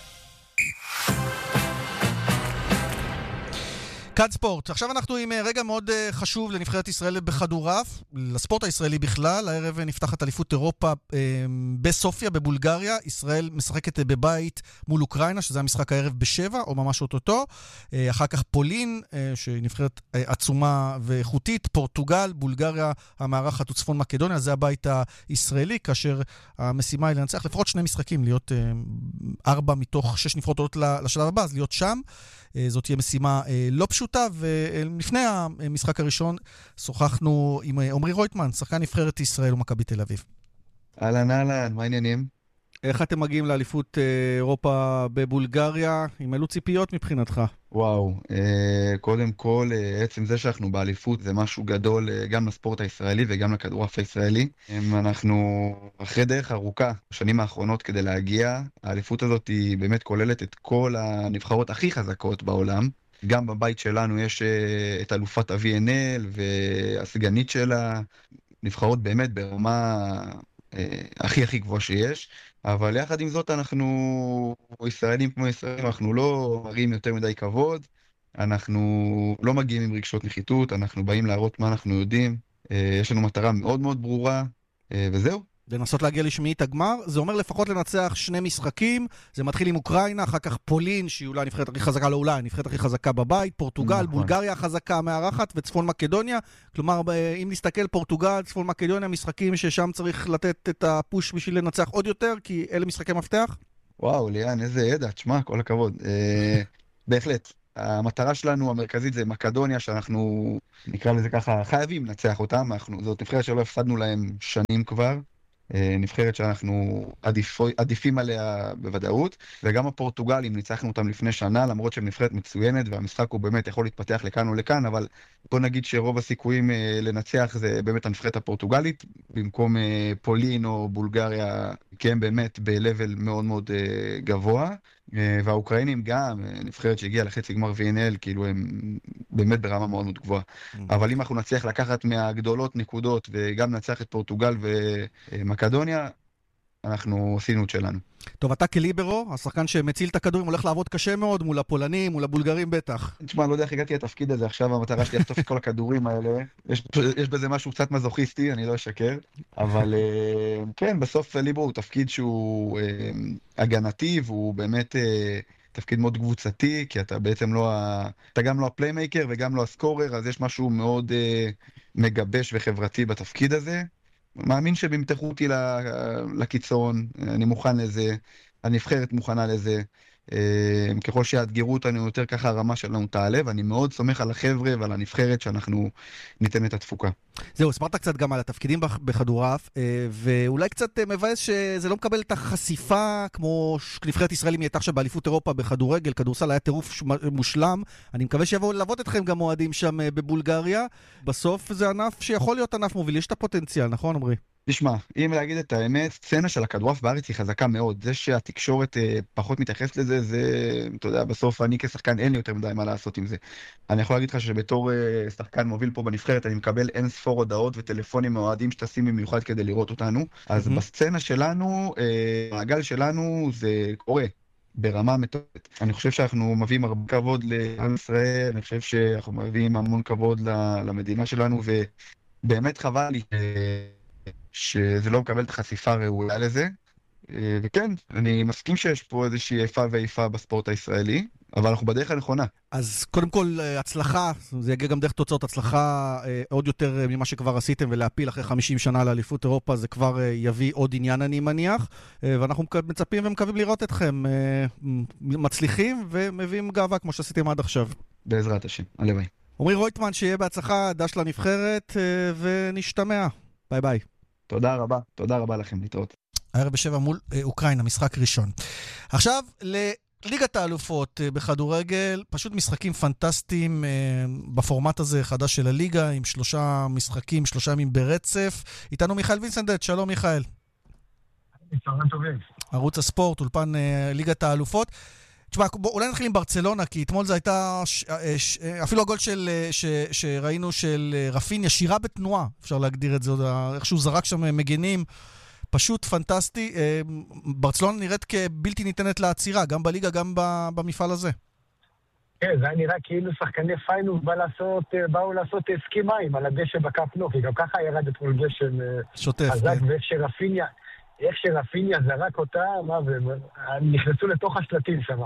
כאן ספורט. עכשיו אנחנו עם רגע מאוד חשוב לנבחרת ישראל בכדורעף, לספורט הישראלי בכלל. הערב נפתחת אליפות אירופה בסופיה, בבולגריה. ישראל משחקת בבית מול אוקראינה, שזה המשחק הערב ב7, או ממש אוטוטו. אחר כך פולין, שנבחרת עצומה ואיכותית, פורטוגל, בולגריה, המארחת וצפון מקדוניה. זה הבית הישראלי, כאשר המשימה היא לנצח לפחות 2 משחקים, להיות 4 מתוך 6 נבחרות לשלב הבא, אז להיות שם. זאת תהיה משימה לא פשוטה, ולפני המשחק הראשון שוחחנו עם עומרי רויטמן, שחקן נבחרת ישראל ומכבי תל אביב. אהלן, מה העניינים? איך אתם מגיעים לאליפות אירופה בבולגריה? עם אילו ציפיות מבחינתך? וואו, קודם כל, עצם זה שאנחנו באליפות זה משהו גדול גם לספורט הישראלי וגם לכדורעף הישראלי. אנחנו אחרי דרך ארוכה, בשנים האחרונות כדי להגיע. האליפות הזאת היא באמת כוללת את כל הנבחרות הכי חזקות בעולם. גם בבית שלנו יש את אלופת ה-VNL והסגנית שלה, נבחרות באמת ברמה הכי גבוהה שיש. אבל יחד עם זאת אנחנו ישראלים כמו ישראלים, אנחנו לא מראים יותר מדי כבוד, אנחנו לא מגיעים עם רגשות נחיתות, אנחנו באים להראות מה אנחנו יודעים, יש לנו מטרה מאוד מאוד ברורה, וזהו. לנסות להגיע לשמינית הגמר, זה אומר לפחות לנצח 2 משחקים, זה מתחיל עם אוקראינה, אחר כך פולין, שהיא אולי הנבחרת הכי חזקה, לא אולי, הנבחרת הכי חזקה בבית, פורטוגל, בולגריה החזקה המארחת, וצפון מקדוניה. כלומר, אם נסתכל פורטוגל, צפון מקדוניה, משחקים ששם צריך לתת את הפוש בשביל לנצח עוד יותר, כי אלה משחקי מפתח. וואו, ליאן, איזה ידע, תשמע, כל הכבוד. בהחלט. המטרה שלנו המרכזית זה מקדוניה, שאנחנו נקרא לזה ככה, חייבים לנצח אותם. זאת נבחרת שלא הפסדנו להם שנים כבר. נבחרת שאנחנו עדיפים עליה בוודאות, וגם הפורטוגלים ניצחנו אותם לפני שנה, למרות שהם נבחרת מצוינת, והמשחק הוא באמת יכול להתפתח לכאן או לכאן, אבל בוא נגיד שרוב הסיכויים לנצח זה באמת הנבחרת הפורטוגלית, במקום פולין או בולגריה, כי הם באמת בלבל מאוד מאוד גבוה, והאוקראינים גם, נבחרת שהגיעה לחצי גמר VNL, כאילו הם באמת ברמה מאוד מאוד גבוהה. אבל אם אנחנו נצליח לקחת מהגדולות נקודות, וגם נצליח את פורטוגל ומקדוניה, אנחנו עשינו את שלנו. טוב, אתה כליברו, השחקן שמציל את הכדורים, הולך לעבוד קשה מאוד מול הפולנים, מול הבולגרים בטח. תשמע, לא יודע איך הגעתי לתפקיד הזה, עכשיו המטרה שלי לחטוף את כל הכדורים האלה. יש בזה משהו קצת מזוכיסטי, אני לא אשקר. אבל כן, בסוף ליברו הוא תפקיד שהוא הגנתי, והוא באמת תפקיד מאוד קבוצתי, כי אתה בעצם לא, אתה גם לא הפליימייקר וגם לא הסקורר, אז יש משהו מאוד מגבש וחברתי בתפקיד הזה. מאמין שבמתחו אותי לקיצון, אני מוכן לזה, הנבחרת מוכנה לזה, ככל שהאתגרו אותנו יותר ככה הרמה שלנו תעלה, ואני מאוד סומך על החבר'ה ועל הנבחרת שאנחנו ניתן את התפוקה. זהו, הסברת קצת גם על התפקידים בכדורעף, ואולי קצת מבאס שזה לא מקבל את החשיפה כמו נבחרת ישראלים הייתה עכשיו באליפות אירופה בכדורגל, כדורסל היה טירוף מושלם, אני מקווה שיבואו ללוות אתכם גם מועדים שם בבולגריה, בסוף זה ענף שיכול להיות ענף מוביל, יש את הפוטנציאל, נכון עמרי? תשמע, אם להגיד את האמת, סצנה של הכדורעף בארץ היא חזקה מאוד. זה שהתקשורת פחות מתייחסת לזה, זה, אתה יודע, בסוף אני כשחקן אין לי יותר מדי מה לעשות עם זה. אני יכול להגיד לך שבתור שחקן מוביל פה בנבחרת, אני מקבל אין ספור הודעות וטלפונים מאוהדים שטסים במיוחד כדי לראות אותנו. אז בסצנה שלנו, העגל שלנו זה קורה. ברמה מטורפת. אני חושב שאנחנו מביאים הרבה כבוד לעם ישראל, אני חושב שאנחנו מביאים המון כבוד למדינה שלנו, ובאמת חבל לי שזה לא מקבל את החשיפה הראויה לזה. וכן, אני מסכים שיש פה איזושהי איפה ואיפה בספורט הישראלי, אבל אנחנו בדרך הנכונה. אז קודם כל, הצלחה, זה יגיע גם דרך תוצאות, הצלחה עוד יותר ממה שכבר עשיתם, ולהפיל אחרי 50 שנה לאליפות אירופה, זה כבר יביא עוד עניין, אני מניח, ואנחנו מצפים ומקווים לראות אתכם מצליחים ומביאים גאווה כמו שעשיתם עד עכשיו. בעזרת השם, הלוואי. עמרי רויטמן, שיהיה בהצלחה, דש לנבחרת, ונשתמע. ביי ביי. תודה רבה לכם, להתראות. הערב ב7 מול אוקראינה, משחק ראשון. עכשיו, ליגת האלופות בכדורגל, פשוט משחקים פנטסטיים בפורמט הזה חדש של הליגה, עם 3 משחקים, 3 ימים ברצף. איתנו מיכאל וינסנדט, שלום מיכאל. צהריים טובים. ערוץ הספורט, אולפן ליגת האלופות. תשמע, אולי נתחיל עם ברצלונה, כי אתמול זה הייתה, אפילו הגול שראינו של רפיניה, שירה בתנועה, אפשר להגדיר את זה, איכשהו זרק שם מגנים, פשוט פנטסטי. ברצלונה נראית כבלתי ניתנת לעצירה, גם בליגה, גם במפעל הזה. כן, זה היה נראה כאילו שחקני פיינור באו לעשות סקי מים על הדשא בקאפ נו, כי גם ככה ירד אתמול גשם חזק, ואיך שרפיניה זרק אותה, נכנסו לתוך השלטים שם,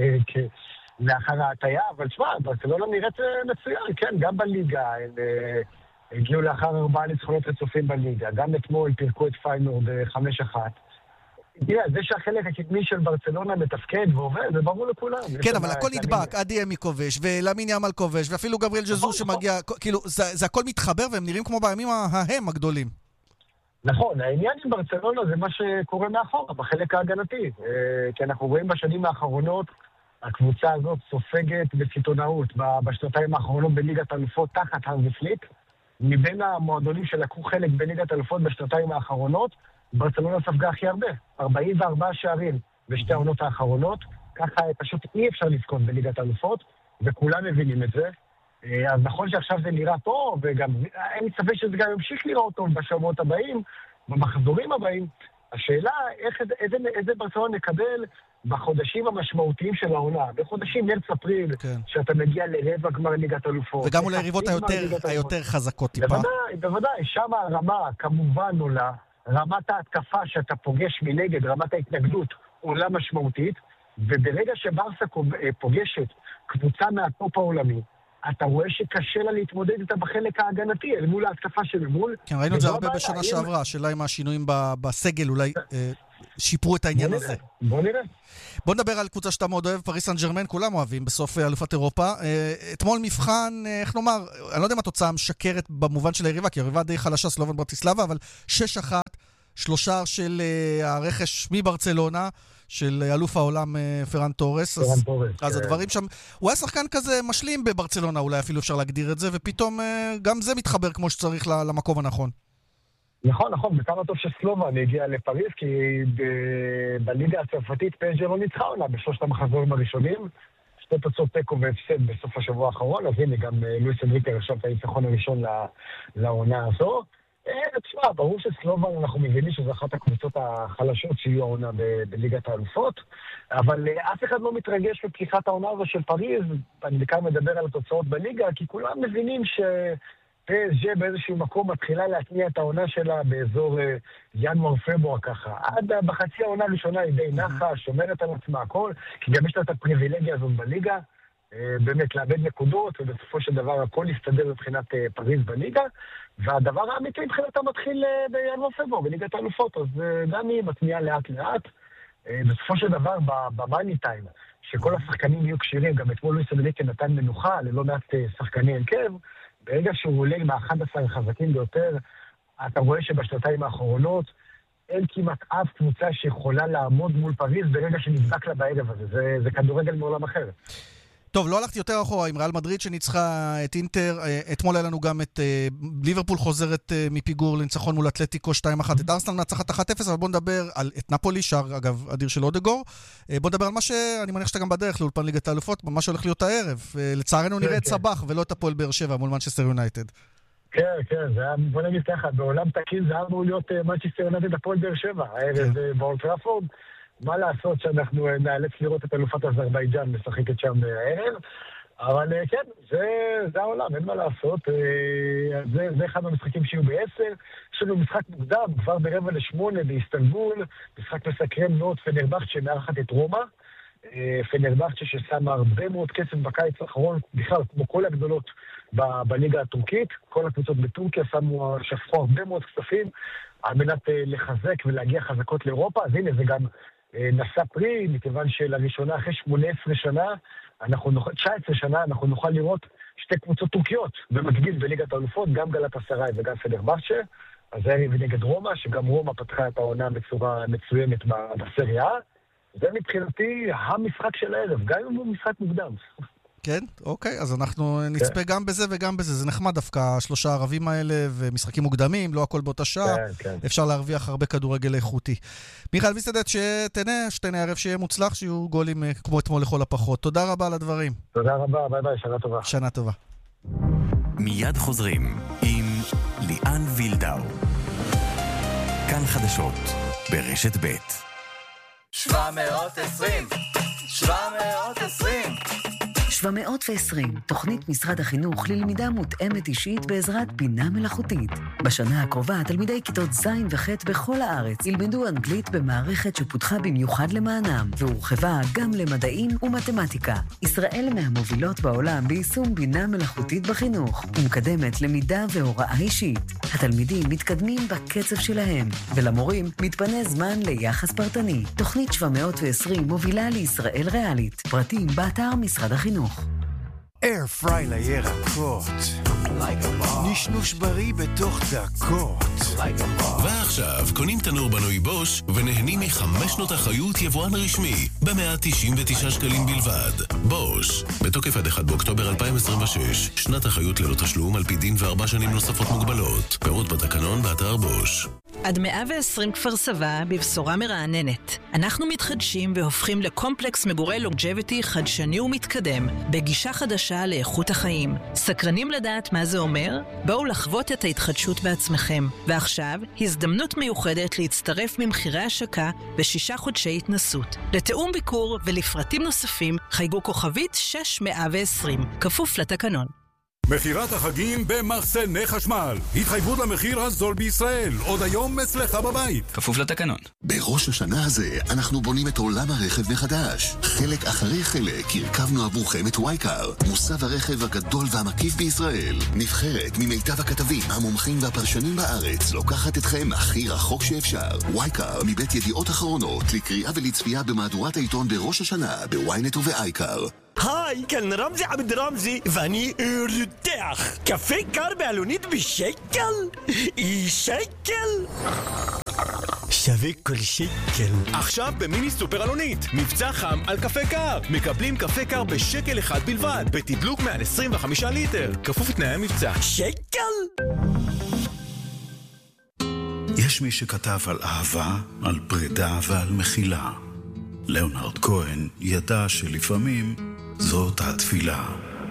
לאחר ההטיה, אבל תשמע, ברצלונה נראית מצוין, כן, גם בליגה, הגיעו לאחר 4 ניצחונות רצופים בליגה, גם אתמול פירקו את פיינור ב5-1. תראה, זה שהחלק הקדמי של ברצלונה מתפקד ועובד, זה ברור לכולם. כן, אבל הכל נדבק, אדיאמי כובש, ולמין יאמל כובש, ואפילו גבריאל ג'זוס שמגיע, כאילו, זה הכל מתחבר, והם נראים כמו בימים ההם הגדולים. נכון, העניין עם ברצלונה זה מה שקורה מאחורה, בחלק ההגנתי. כי אנחנו רואים בשנים האחרונות, הקבוצה הזאת סופגת בסיטונאות, בשנתיים האחרונות בליגת האלופות תחת הנזי פליק. מבין המועדונים שלקחו חלק בליגת האלופות בשנתיים האחרונות, ברצלונה ספגה הכי הרבה, 44 שערים בשתי העונות האחרונות, ככה פשוט אי אפשר לזכות בליגת האלופות, וכולם מבינים את זה. אז נכון שעכשיו זה נראה טוב, וגם אין ספק שזה גם ימשיך לראות טוב בשבועות הבאים, במחזורים הבאים. השאלה, איזה ברצלונה נקבל בחודשים המשמעותיים של העונה, בחודשים מרץ-אפריל, כן. שאתה מגיע לרבע גמר ליגת אלופות. וגם אולי היריבות היותר חזקות טיפה. בוודאי, שם הרמה כמובן עולה, רמת ההתקפה שאתה פוגש מנגד, רמת ההתנגדות עולה משמעותית, וברגע שברסה פוגשת קבוצה מהטופ העולמי, אתה רואה שקשה לה להתמודד איתה בחלק ההגנתי, אל מול ההתקפה של מול. כן, ראינו את זה הרבה בשנה שעברה, השאלה אם השינויים בסגל אולי שיפרו את העניין הזה. בוא נראה. בוא נדבר על קבוצה שאתה מאוד אוהב, פריס סן ז'רמן, כולם אוהבים, בסוף אלופת אירופה. אתמול מבחן, איך נאמר, אני לא יודע אם התוצאה משקרת במובן של היריבה, כי היריבה די חלשה, סלובן ברטיסלבה, אבל 6-1, 3 של הרכש מברצלונה, של אלוף העולם פרן טורס. אז הדברים שם, הוא היה שחקן כזה משלים בברצלונה, אולי אפילו אפשר להגדיר את זה, ופתאום גם זה מתחבר כמו שצריך למקום הנכון. נכון, וכמה טוב שסלובן הגיע לפריז, כי בליגה הצרפתית פז'ה לא ניצחה עונה בשלושת המחזורים הראשונים, 2 תוצאות תיקו והפסד בסוף השבוע האחרון, אז הנה גם לואיס אנריקה רשם את הניצחון הראשון לעונה הזו. תשמע, ברור שסלובן אנחנו מבינים שזו אחת הקבוצות החלשות שיהיו העונה בליגת האלופות, אבל אף אחד לא מתרגש בפתיחת העונה הזו של פריז, אני בעיקר מדבר על התוצאות בליגה, כי כולם מבינים שפז'ה באיזשהו מקום מתחילה להתניע את העונה שלה באזור ינואר-פברואר ככה. עד בחצי העונה הראשונה היא די נחה, שומרת על עצמה הכל, כי גם יש לה את הפריבילגיה הזאת בליגה, באמת לאבד נקודות, ובסופו של דבר הכל יסתדר מבחינת פריז בליגה, והדבר האמיתי מבחינתה מתחיל בינואר-פברואר, בליגת האלופות, אז גם היא מתניעה לאט לאט. בסופו של דבר, במאני טיים, שכל השחקנים יהיו קשירים, גם אתמול לואיס אנריקה נתן מנוחה ללא מעט שחקני הרכב, ברגע שהוא עולה עם 11 החזקים ביותר, אתה רואה שבשנתיים האחרונות, אין כמעט אף קבוצה שיכולה לעמוד מול פריז ברגע שנדבק לה בערב הזה. זה כדורגל מעולם אחר. טוב, לא הלכתי יותר אחורה עם ריאל מדריד שניצחה את אינטר. אתמול היה לנו גם את ליברפול חוזרת מפיגור לניצחון מול אתלטיקו 2-1. את ארסנל מנצחת 1-0, אבל בוא נדבר על את נפולי, שער אגב אדיר של אודגור. בוא נדבר על מה שאני מניח שאתה גם בדרך לאולפן ליגת האלופות, מה שהולך להיות הערב. לצערנו נראה את סבח ולא את הפועל באר שבע מול מנצ'סטר יונייטד. כן, זה היה, בוא נגיד ככה, בעולם תקין זה אמור להיות מנצ'סטר יונייטד הפועל באר שבע, הערב באולט טראפורד. מה לעשות שאנחנו נאלץ לראות את אלופת אזרבייג'אן משחקת שם הערב, אבל כן, זה העולם, אין מה לעשות. זה אחד מהמשחקים שיהיו ב-10. יש לנו משחק מוקדם, כבר ב7:45 באיסטנבול, משחק מסקרן מאוד, פנרבחצ'ה מארחת את רומא. פנרבחצ'ה ששמה הרבה מאוד כסף בקיץ האחרון, בכלל כמו כל הגדולות בליגה הטורקית. כל הקבוצות בטורקיה שפכו הרבה מאוד כספים על מנת לחזק ולהגיע חזקות לאירופה. אז הנה, זה גם נשא פרי, מכיוון שלראשונה אחרי 18 שנה, 19 שנה, אנחנו נוכל לראות שתי קבוצות טורקיות במקביל בליגת האלופות, גם גלאטסראי וגם פנרבחצ'ה. אז זה היה נגד רומא, שגם רומא פתחה את העונה בצורה מצוינת בסריה. זה מבחינתי המשחק של הערב, גם אם הוא משחק מוקדם. כן, אוקיי, אז אנחנו נצפה גם בזה וגם בזה. זה נחמד דווקא, 3 הערבים האלה ומשחקים מוקדמים, לא הכל באותה שעה. אפשר להרוויח הרבה כדורגל איכותי. מיכאל ויסדט, שתהנה הערב שיהיה מוצלח, שיהיו גולים כמו אתמול לכל הפחות. תודה רבה על הדברים. תודה רבה, ביי ביי, שנה טובה. שנה טובה. מיד חוזרים עם ליאן וילדאו. כאן חדשות ברשת ב' 720 720, תוכנית משרד החינוך ללמידה מותאמת אישית בעזרת בינה מלאכותית. בשנה הקרובה, תלמידי כיתות ז' וח' בכל הארץ ילמדו אנגלית במערכת שפותחה במיוחד למענם, והורחבה גם למדעים ומתמטיקה. ישראל מהמובילות בעולם ביישום בינה מלאכותית בחינוך, ומקדמת למידה והוראה אישית. התלמידים מתקדמים בקצב שלהם, ולמורים מתפנה זמן ליחס פרטני. תוכנית 720 מובילה לישראל ריאלית. פרטים באתר משרד החינוך. אייר פריי לירקות, נשנוש בריא בתוך דקות. ועכשיו קונים תנור בנוי בוש ונהנים מ5 שנות אחריות יבואן רשמי ב199 שקלים בלבד. בוש, בתוקף עד 1 באוקטובר 2026, שנת אחריות ללא תשלום על פי דין ו4 שנים נוספות מוגבלות. פירוט בתקנון באתר בוש. עד 120 כפר סבא בבשורה מרעננת. אנחנו מתחדשים והופכים לקומפלקס מגורי לונג'ביטי חדשני ומתקדם, בגישה חדשה לאיכות החיים. סקרנים לדעת מה זה אומר? בואו לחוות את ההתחדשות בעצמכם. ועכשיו, הזדמנות מיוחדת להצטרף ממחירי השקה ב6 חודשי התנסות. לתאום ביקור ולפרטים נוספים, חייגו כוכבית 6120, כפוף לתקנון. מחירת החגים במחסני חשמל. התחייבות למחיר הזול בישראל. עוד היום אצלך בבית. כפוף לתקנון. בראש השנה הזה אנחנו בונים את עולם הרכב מחדש. חלק אחרי חלק הרכבנו עבורכם את וייקר, מוסב הרכב הגדול והמקיף בישראל. נבחרת ממיטב הכתבים, המומחים והפרשנים בארץ, לוקחת אתכם הכי רחוק שאפשר. וייקר מבית ידיעות אחרונות, לקריאה ולצפייה במהדורת העיתון בראש השנה, בוויינט ובאייקר. היי, כאן רמזי עבד רמזי, ואני רותח. קפה קר בעלונית בשקל? שקל? שווה כל שקל. עכשיו במיני סופר אלונית, מבצע חם על קפה קר. מקבלים קפה קר בשקל אחד בלבד, בתדלוק מעל 25 ליטר. כפוף לתנאי המבצע. שקל? יש מי שכתב על אהבה, על פרידה ועל מחילה. ליאונרד כהן ידע שלפעמים זאת התפילה.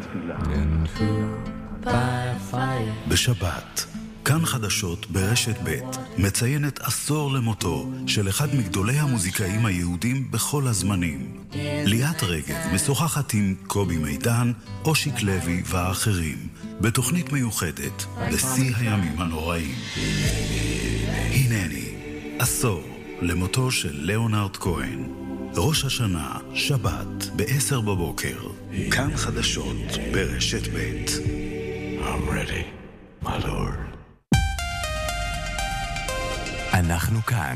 בשבת, כאן חדשות ברשת ב' מציינת עשור למותו של אחד מגדולי המוזיקאים היהודים בכל הזמנים. ליאת רגב משוחחת עם קובי מידן, אושיק לוי והאחרים בתוכנית מיוחדת בשיא הימים הנוראים. הנני, עשור למותו של ליאונרד כהן. ראש השנה, שבת, ב10 בבוקר. כאן חדשות ברשת ב'. I'm ready, my lord. אנחנו כאן.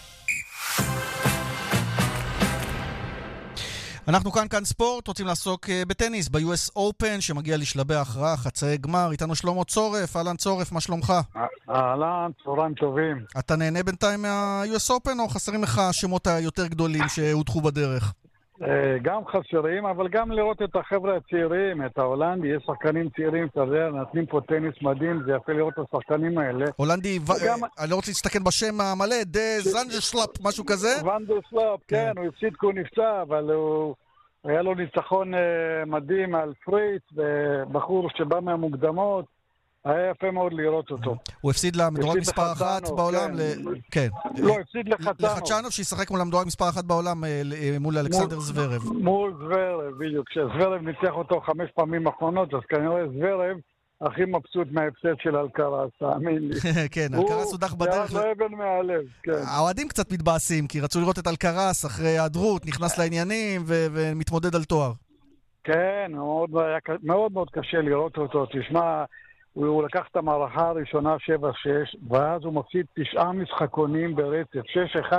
אנחנו כאן ספורט, רוצים לעסוק בטניס, ב-US Open, שמגיע לשלבי ההכרעה, חצאי גמר. איתנו שלמה צורף. אהלן צורף, מה שלומך? אהלן, צהריים טובים. אתה נהנה בינתיים מה-US Open, או חסרים לך השמות היותר גדולים שהודחו בדרך? גם חסרים, אבל גם לראות את החבר'ה הצעירים, את ההולנדי, יש שחקנים צעירים, אתה יודע, נתנים פה טניס מדהים, זה יפה לראות את השחקנים האלה. הולנדי, אני לא רוצה להסתכן בשם המלא, זנדרסלאפ, משהו כזה? זנדרסלאפ, כן, הוא הפסיד כי הוא נפצע, אבל היה לו ניצחון מדהים על פריץ, בחור שבא מהמוקדמות, היה יפה מאוד לראות אותו. הוא הפסיד למדורג מספר 1 בעולם, כן. לא, הפסיד לחדשנוב שישחק מול המדורג מספר 1 בעולם מול אלכסנדר זוורב. מול זוורב, בדיוק. כשזוורב ניצח אותו 5 פעמים אחרונות, אז כנראה זוורב הכי מבסוט מההפסד של אלקרס, תאמין לי. כן, אלקרס הודח בדרך. הוא אבן מהלב, כן. האוהדים קצת מתבאסים, כי רצו לראות את אלקרס אחרי היעדרות, נכנס לעניינים ומתמודד על תואר. כן, מאוד מאוד קשה לראות אותו. תשמע, הוא לקח את המערכה הראשונה 7-6, ואז הוא מפסיד 9 משחקונים ברצף, 6-1, 3-0.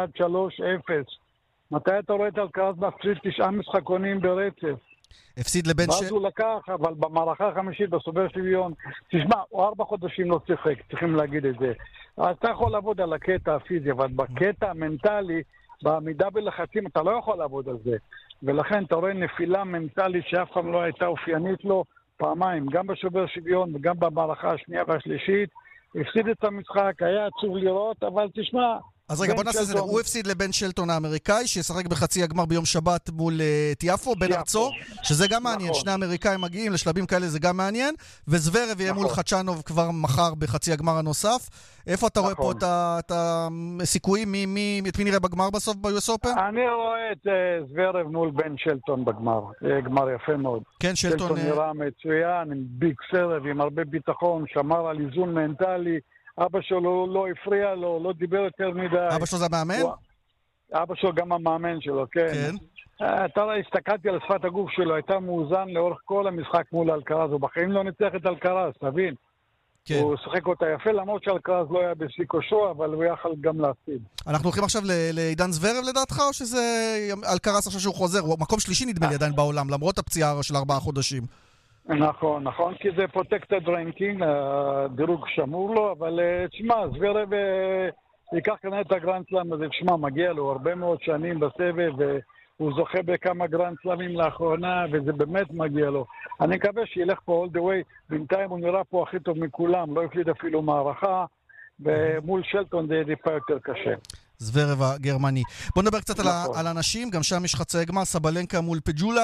מתי אתה רואה את אלקרס מפסיד 9 משחקונים ברצף? הפסיד לבן ואז הוא לקח, אבל במערכה החמישית, בסובר שוויון, תשמע, הוא 4 חודשים לא שיחק, צריכים להגיד את זה. אז אתה יכול לעבוד על הקטע הפיזי, אבל בקטע המנטלי, בעמידה בלחצים, אתה לא יכול לעבוד על זה. ולכן אתה רואה נפילה מנטלית שאף פעם לא הייתה אופיינית לו, פעמיים, גם בשובר שוויון וגם במערכה השנייה והשלישית. הפסיד את המשחק, היה עצוב לראות, אבל תשמע... אז רגע, בוא נעשה זה. הוא הפסיד לבן שלטון האמריקאי, שישחק בחצי הגמר ביום שבת מול טיאפו, בן ארצו, שזה גם מעניין. שני האמריקאים מגיעים לשלבים כאלה, זה גם מעניין. וזוורב יהיה מול חדשנוב כבר מחר בחצי הגמר הנוסף. איפה אתה רואה פה את הסיכויים? את מי נראה בגמר בסוף ביוס אופן? אני רואה את זוורב מול בן שלטון בגמר. גמר יפה מאוד. כן, שלטון נראה מצוין, עם ביג סרב, עם הרבה ביטחון, שמר על איזון מנטלי. אבא שלו לא הפריע לו, לא דיבר יותר מדי. אבא שלו זה המאמן? אבא שלו גם המאמן שלו, כן. אתה רואה, הסתכלתי על שפת הגוף שלו, הייתה מאוזן לאורך כל המשחק מול אלקרז, הוא בחיים לא ניצח את אלקרז, תבין? הוא שחק אותה יפה, למרות שאלקרז לא היה בשיא כושרו, אבל הוא יכל גם להפסיד. אנחנו הולכים עכשיו לעידן זוורב לדעתך, או שזה אלקרז עכשיו שהוא חוזר? הוא מקום שלישי נדמה לי עדיין בעולם, למרות הפציעה של 4 חודשים. נכון, נכון, כי זה protected ranking, הדירוג שמור לו, אבל תשמע, זוורב ייקח כנראה את הגרנד סלאם הזה, תשמע, מגיע לו הרבה מאוד שנים בסבב, והוא זוכה בכמה גרנד סלאמים לאחרונה, וזה באמת מגיע לו. אני מקווה שילך פה all the way, בינתיים הוא נראה פה הכי טוב מכולם, לא הפליד אפילו מערכה, ומול שלטון זה טיפה יותר קשה. זוורב הגרמני. בוא נדבר קצת על אנשים, גם שם יש חצי גמר, סבלנקה מול פג'ולה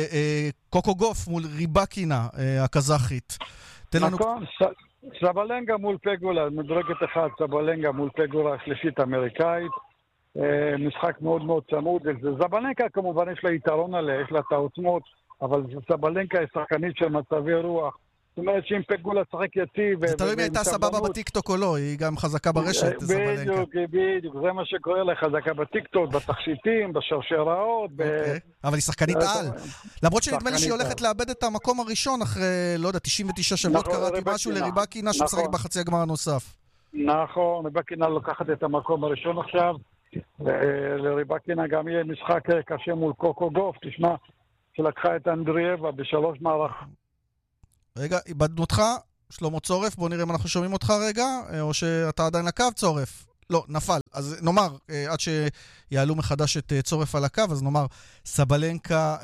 וקוקו גוף מול ריבקינה הקזחית. נכון, סבלנקה מול פגולה, מדרגת אחד, סבלנקה מול פגולה השלישית אמריקאית, משחק מאוד מאוד צמוד. סבלנקה כמובן יש לה יתרון עליה, יש לה את העוצמות, אבל סבלנקה היא שחקנית של מצבי רוח. זאת אומרת שאם פגולה שחק יציב... זה תלוי מי הייתה סבבה בטיקטוק או לא, היא גם חזקה ברשת, סבלנקה. בדיוק, זה מה שקורה לה, חזקה בטיקטוק, בתכשיטים, בשרשראות. אבל היא שחקנית על. למרות שנדמה לי שהיא הולכת לאבד את המקום הראשון אחרי, לא יודע, 99 שבועות קראתי משהו לריבקינה שמשחק בחצי הגמר הנוסף. נכון, ריבקינה לוקחת את המקום הראשון עכשיו, ולריבקינה גם יהיה משחק קשה מול קוקו גוף, תשמע, שלקחה את אנדריאבה ב3 מערכות. רגע, איבדנו אותך, שלמה צורף, בוא נראה אם אנחנו שומעים אותך רגע, או שאתה עדיין לקו, צורף. לא, נפל. אז נאמר, עד שיעלו מחדש את צורף על הקו, אז נאמר, סבלנקה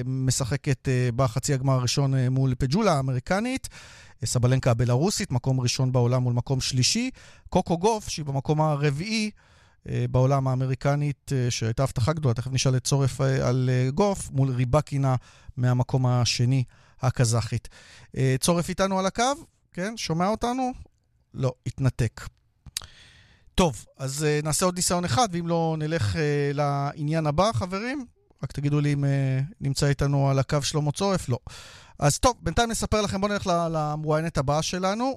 משחקת בחצי הגמר הראשון מול פג'ולה האמריקנית, סבלנקה הבלרוסית, מקום ראשון בעולם מול מקום שלישי, קוקו גוף, שהיא במקום הרביעי בעולם האמריקנית, שהייתה הבטחה גדולה, תכף נשאל את צורף על גוף, מול ריבקינה מהמקום השני הקזחית. צורף איתנו על הקו? כן, שומע אותנו? לא, התנתק. טוב, אז נעשה עוד ניסיון אחד, ואם לא נלך לעניין הבא, חברים, רק תגידו לי אם נמצא איתנו על הקו שלמה צורף, לא. אז טוב, בינתיים נספר לכם, בואו נלך למרואיינת הבאה שלנו,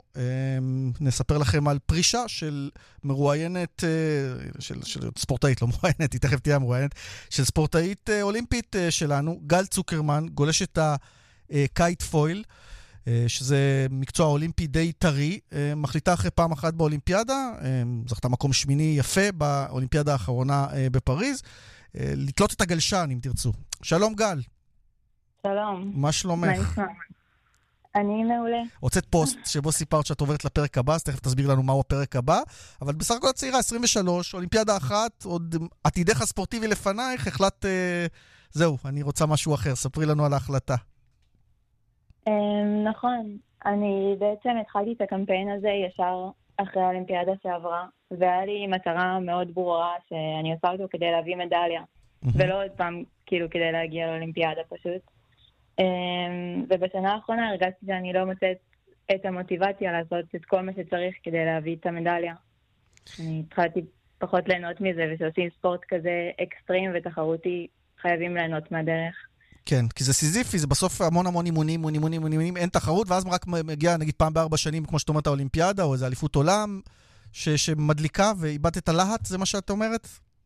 נספר לכם על פרישה של מרואיינת, של ספורטאית, לא מרואיינת, היא תכף תהיה מרואיינת, של ספורטאית אולימפית שלנו, גל צוקרמן, גולשת קייט פויל, שזה מקצוע אולימפי די טרי, מחליטה אחרי פעם אחת באולימפיאדה, זכתה מקום שמיני יפה באולימפיאדה האחרונה בפריז, לתלות את הגלשן אם תרצו. שלום גל. שלום. מה שלומך? אני מעולה. הוצאת פוסט שבו סיפרת שאת עוברת לפרק הבא, אז תכף תסביר לנו מהו הפרק הבא, אבל בסך הכל הצעירה, 23, אולימפיאדה אחת, עוד עתידך הספורטיבי לפנייך, החלט, זהו, אני רוצה משהו אחר, ספרי לנו על ההחלטה. נכון, אני בעצם התחלתי את הקמפיין הזה ישר אחרי האולימפיאדה שעברה, והיה לי מטרה מאוד ברורה שאני עושה אותו כדי להביא מדליה, ולא עוד פעם כאילו כדי להגיע לאולימפיאדה פשוט. ובשנה האחרונה הרגשתי שאני לא מוצאת את המוטיבציה לעשות את כל מה שצריך כדי להביא את המדליה. אני התחלתי פחות ליהנות מזה, ושעושים ספורט כזה אקסטרים ותחרותי, חייבים ליהנות מהדרך. כן, כי זה סיזיפי, זה בסוף המון אימונים, אין תחרות, ואז רק מגיע נגיד פעם ב4 שנים, כמו שאת אומרת, האולימפיאדה, או איזו אליפות עולם, שמדליקה ואיבדת את הלהט, זה מה שאת אומרת?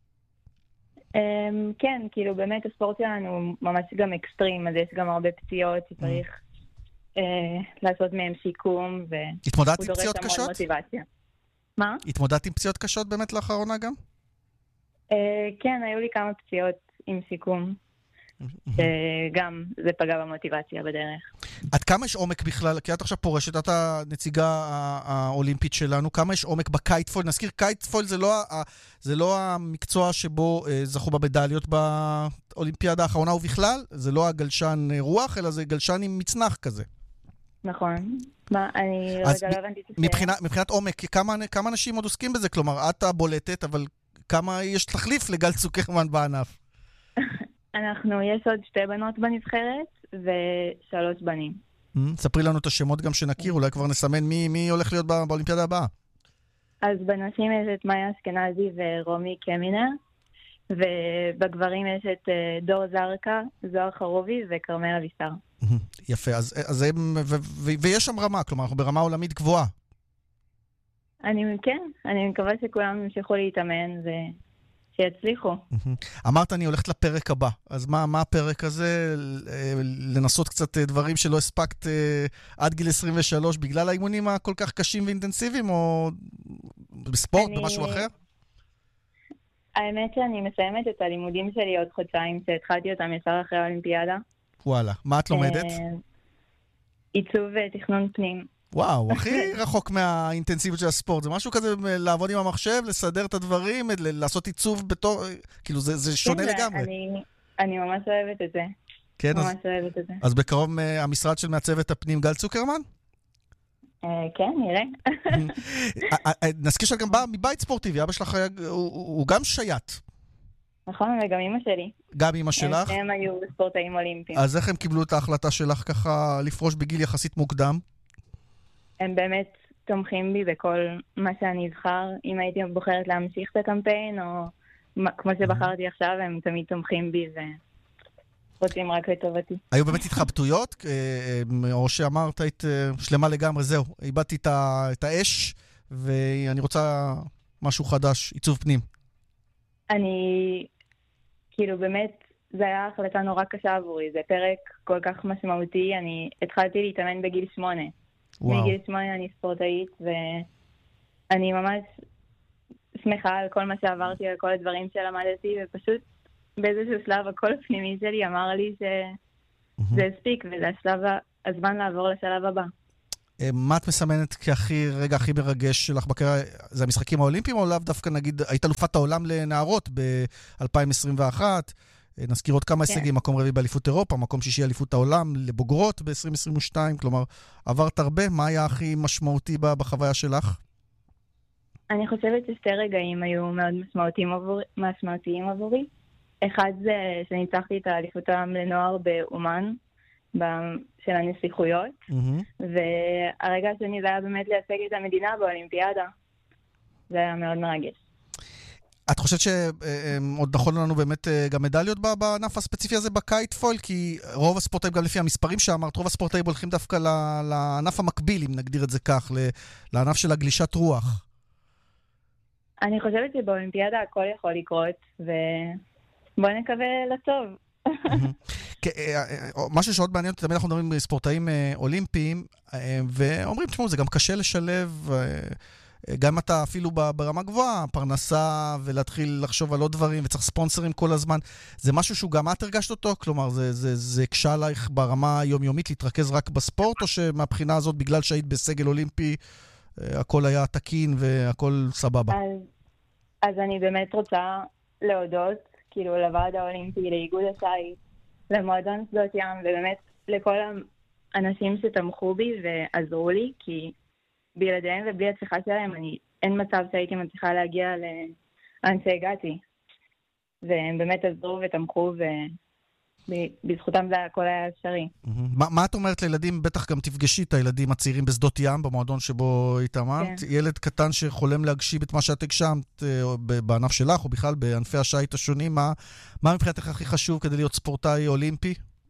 כן, כאילו באמת הספורט שלנו הוא ממש גם אקסטרים, אז יש גם הרבה פציעות שצריך לעשות מהם שיקום, התמודדת עם פציעות קשות? מוטיבציה. מה? התמודדת עם פציעות קשות באמת לאחרונה גם? כן, היו לי כמה פציעות עם שיקום, שגם זה פגע במוטיבציה בדרך. עד כמה יש עומק בכלל? כי את עכשיו פורשת, את הנציגה האולימפית שלנו, כמה יש עומק בקייטפול? נזכיר, קייטפול זה לא המקצוע שבו זכו במדליות באולימפיאדה האחרונה ובכלל, זה לא הגלשן רוח, אלא זה גלשן עם מצנח כזה. נכון. מה, אני רגע לא הבנתי את השאלה. מבחינת עומק, כמה אנשים עוד עוסקים בזה? כלומר, את הבולטת, אבל כמה יש תחליף לגל צוקרמן בענף? יש עוד 2 בנות בנבחרת ו3 בנים. ספרי לנו את השמות גם שנכיר, אולי כבר נסמן מי הולך להיות באולימפיאדה הבאה. אז בנשים יש את מאיה אשכנזי ורומי קמינר, ובגברים יש את דור זרקה, זוהר חרובי וקרמל אבישר. יפה, אז ויש שם רמה, כלומר, אנחנו ברמה עולמית גבוהה. אני מקווה שכולם ימשיכו להתאמן שיצליחו. אמרת, אני הולכת לפרק הבא. אז מה הפרק הזה? לנסות קצת דברים שלא הספקת עד גיל 23 בגלל האימונים הכל כך קשים ואינטנסיביים, או בספורט, במשהו אחר? האמת שאני מסיימת את הלימודים שלי עוד חודשיים, שהתחלתי אותם ישר אחרי האולימפיאדה. וואלה. מה את לומדת? עיצוב ותכנון פנים. וואו, הכי רחוק מהאינטנסיביות של הספורט. זה משהו כזה לעבוד עם המחשב, לסדר את הדברים, לעשות עיצוב בתור... כאילו, זה שונה לגמרי. אני ממש אוהבת את זה. כן, ממש אוהבת את זה. אז בקרוב המשרד של מעצבת הפנים גל צוקרמן? כן, נראה. נזכיר שאת גם באה מבית ספורטיבי, אבא שלך הוא גם שייט. נכון, וגם אמא שלי. גם אמא שלך? הם היו ספורטאים אולימפיים. אז איך הם קיבלו את ההחלטה שלך ככה לפרוש בגיל יחסית מוקדם? הם באמת תומכים בי בכל מה שאני אבחר. אם הייתי בוחרת להמשיך את הקמפיין, או כמו שבחרתי עכשיו, הם תמיד תומכים בי ורוצים רק לטובתי. היו באמת התחבטויות? או שאמרת, היית שלמה לגמרי, זהו, איבדתי את האש, ואני רוצה משהו חדש, עיצוב פנים. כאילו באמת, זה היה החלטה נורא קשה עבורי. זה פרק כל כך משמעותי. אני התחלתי להתאמן בגיל 8. מגיל 8 אני ספורטאית, ואני ממש שמחה על כל מה שעברתי, על כל הדברים שלמדתי, ופשוט באיזשהו שלב הקול הפנימי שלי אמר לי שזה הספיק, וזה הזמן לעבור לשלב הבא. מה את מסמנת כרגע הכי מרגש שלך בקריירה? זה המשחקים האולימפיים, או לאו דווקא נגיד, היית אלופת העולם לנערות ב-2021, נזכיר עוד כמה הישגים, מקום רביעי באליפות אירופה, מקום שישי אליפות העולם לבוגרות ב-2022, כלומר, עברת הרבה, מה היה הכי משמעותי בחוויה שלך? אני חושבת ששתי רגעים היו מאוד משמעותיים עבורי. אחד זה שניצחתי את האליפות העולם לנוער באומן, של הנסיכויות, והרגע השני זה היה באמת לייצג את המדינה באולימפיאדה. זה היה מאוד מרגש. את חושבת שעוד נכון לנו באמת גם מדליות בענף הספציפי הזה בקייטפול? כי רוב הספורטאים, גם לפי המספרים שאמרת, רוב הספורטאים הולכים דווקא לענף המקביל, אם נגדיר את זה כך, לענף של הגלישת רוח. אני חושבת שבאולימפיאדה הכל יכול לקרות, ובוא נקווה לטוב. משהו שעוד מעניין אותי, תמיד אנחנו מדברים עם ספורטאים אולימפיים, ואומרים, תשמעו, זה גם קשה לשלב, גם אתה אפילו ברמה גבוהה, פרנסה, ולהתחיל לחשוב על עוד דברים, וצריך ספונסרים כל הזמן. זה משהו שהוא גם את הרגשת אותו? כלומר, זה הקשה עלייך ברמה היומיומית להתרכז רק בספורט, או שמהבחינה הזאת, בגלל שהיית בסגל אולימפי, הכל היה תקין והכל סבבה? אז אני באמת רוצה להודות, כאילו, לוועד האולימפי, לאיגוד השייט, למועדון שדות ים, ובאמת לכל האנשים שתמכו בי ועזרו לי, כי בלעדיהם ובלי הצליחה שלהם, אין מצב שהייתי מצליחה להגיע לאן שהגעתי. והם באמת עזרו ותמכו בזכותם זה הכל היה אפשרי. מה את אומרת לילדים, בטח גם תפגשי את הילדים הצעירים בשדות ים, במועדון שבו התאמנת, ילד קטן שחולם להגשים את מה שאת הגשמת בענף שלך, או בכלל בענפי השייט השונים, מה מבחינתך הכי חשוב כדי להיות ספורטאי אולימפי?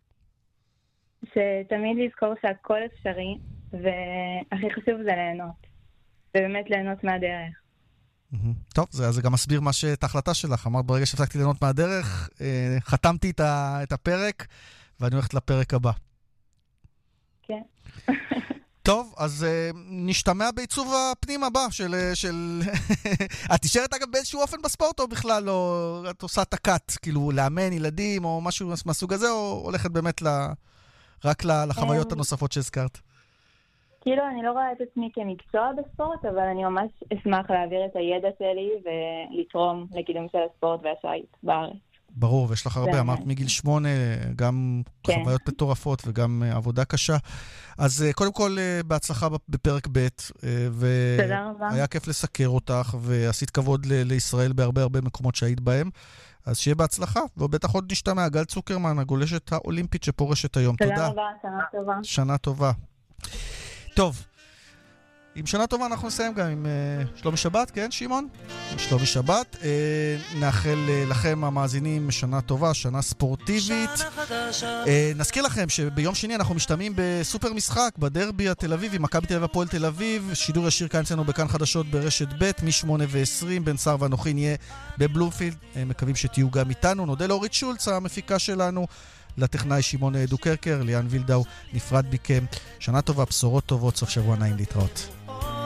שתמיד לזכור שהכל אפשרי, והכי חשוב זה ליהנות. ובאמת ליהנות מהדרך. טוב, זה גם מסביר את ההחלטה שלך. אמרת, ברגע שהפסקתי ליהנות מהדרך, חתמתי את הפרק, ואני הולכת לפרק הבא. כן. טוב, אז נשתמע בעיצוב הפנים הבא של... את תשארת אגב באיזשהו אופן בספורט, או בכלל לא... את עושה תקת, כאילו לאמן ילדים, או משהו מהסוג הזה, או הולכת באמת רק לחוויות הנוספות שהזכרת? כאילו, אני לא רואה את עצמי כמקצוע בספורט, אבל אני ממש אשמח להעביר את הידע שלי ולתרום לקידום של הספורט והשייט בארץ. ברור, ויש לך הרבה, אמרת מגיל 8, גם חוויות מטורפות וגם עבודה קשה. אז קודם כל, בהצלחה בפרק ב', והיה כיף לסקר אותך, ועשית כבוד לישראל בהרבה הרבה מקומות שהיית בהם. אז שיהיה בהצלחה, ובטח עוד נשתמע, גל צוקרמן, הגולשת האולימפית שפורשת היום. תודה. תודה רבה, שנה טובה. שנה טובה. טוב, עם שנה טובה אנחנו נסיים גם עם שלומי שבת, כן, שמעון? שלומי שבת. נאחל לכם המאזינים שנה טובה, שנה ספורטיבית. נזכיר לכם שביום שני אנחנו משתמעים בסופר משחק, בדרבי התל אביבי, מכבי תל אביב הפועל תל אביב, שידור ישיר כאן אצלנו בכאן חדשות ברשת ב' מ-8:20, בן שר ואנוכי נהיה בבלומפילד. מקווים שתהיו גם איתנו. נודה לאורית שולץ, המפיקה שלנו. לטכנאי שמעון דוקרקר, ליאן וילדאו, נפרד מכם. שנה טובה, בשורות טובות, סוף שבוע נעים להתראות.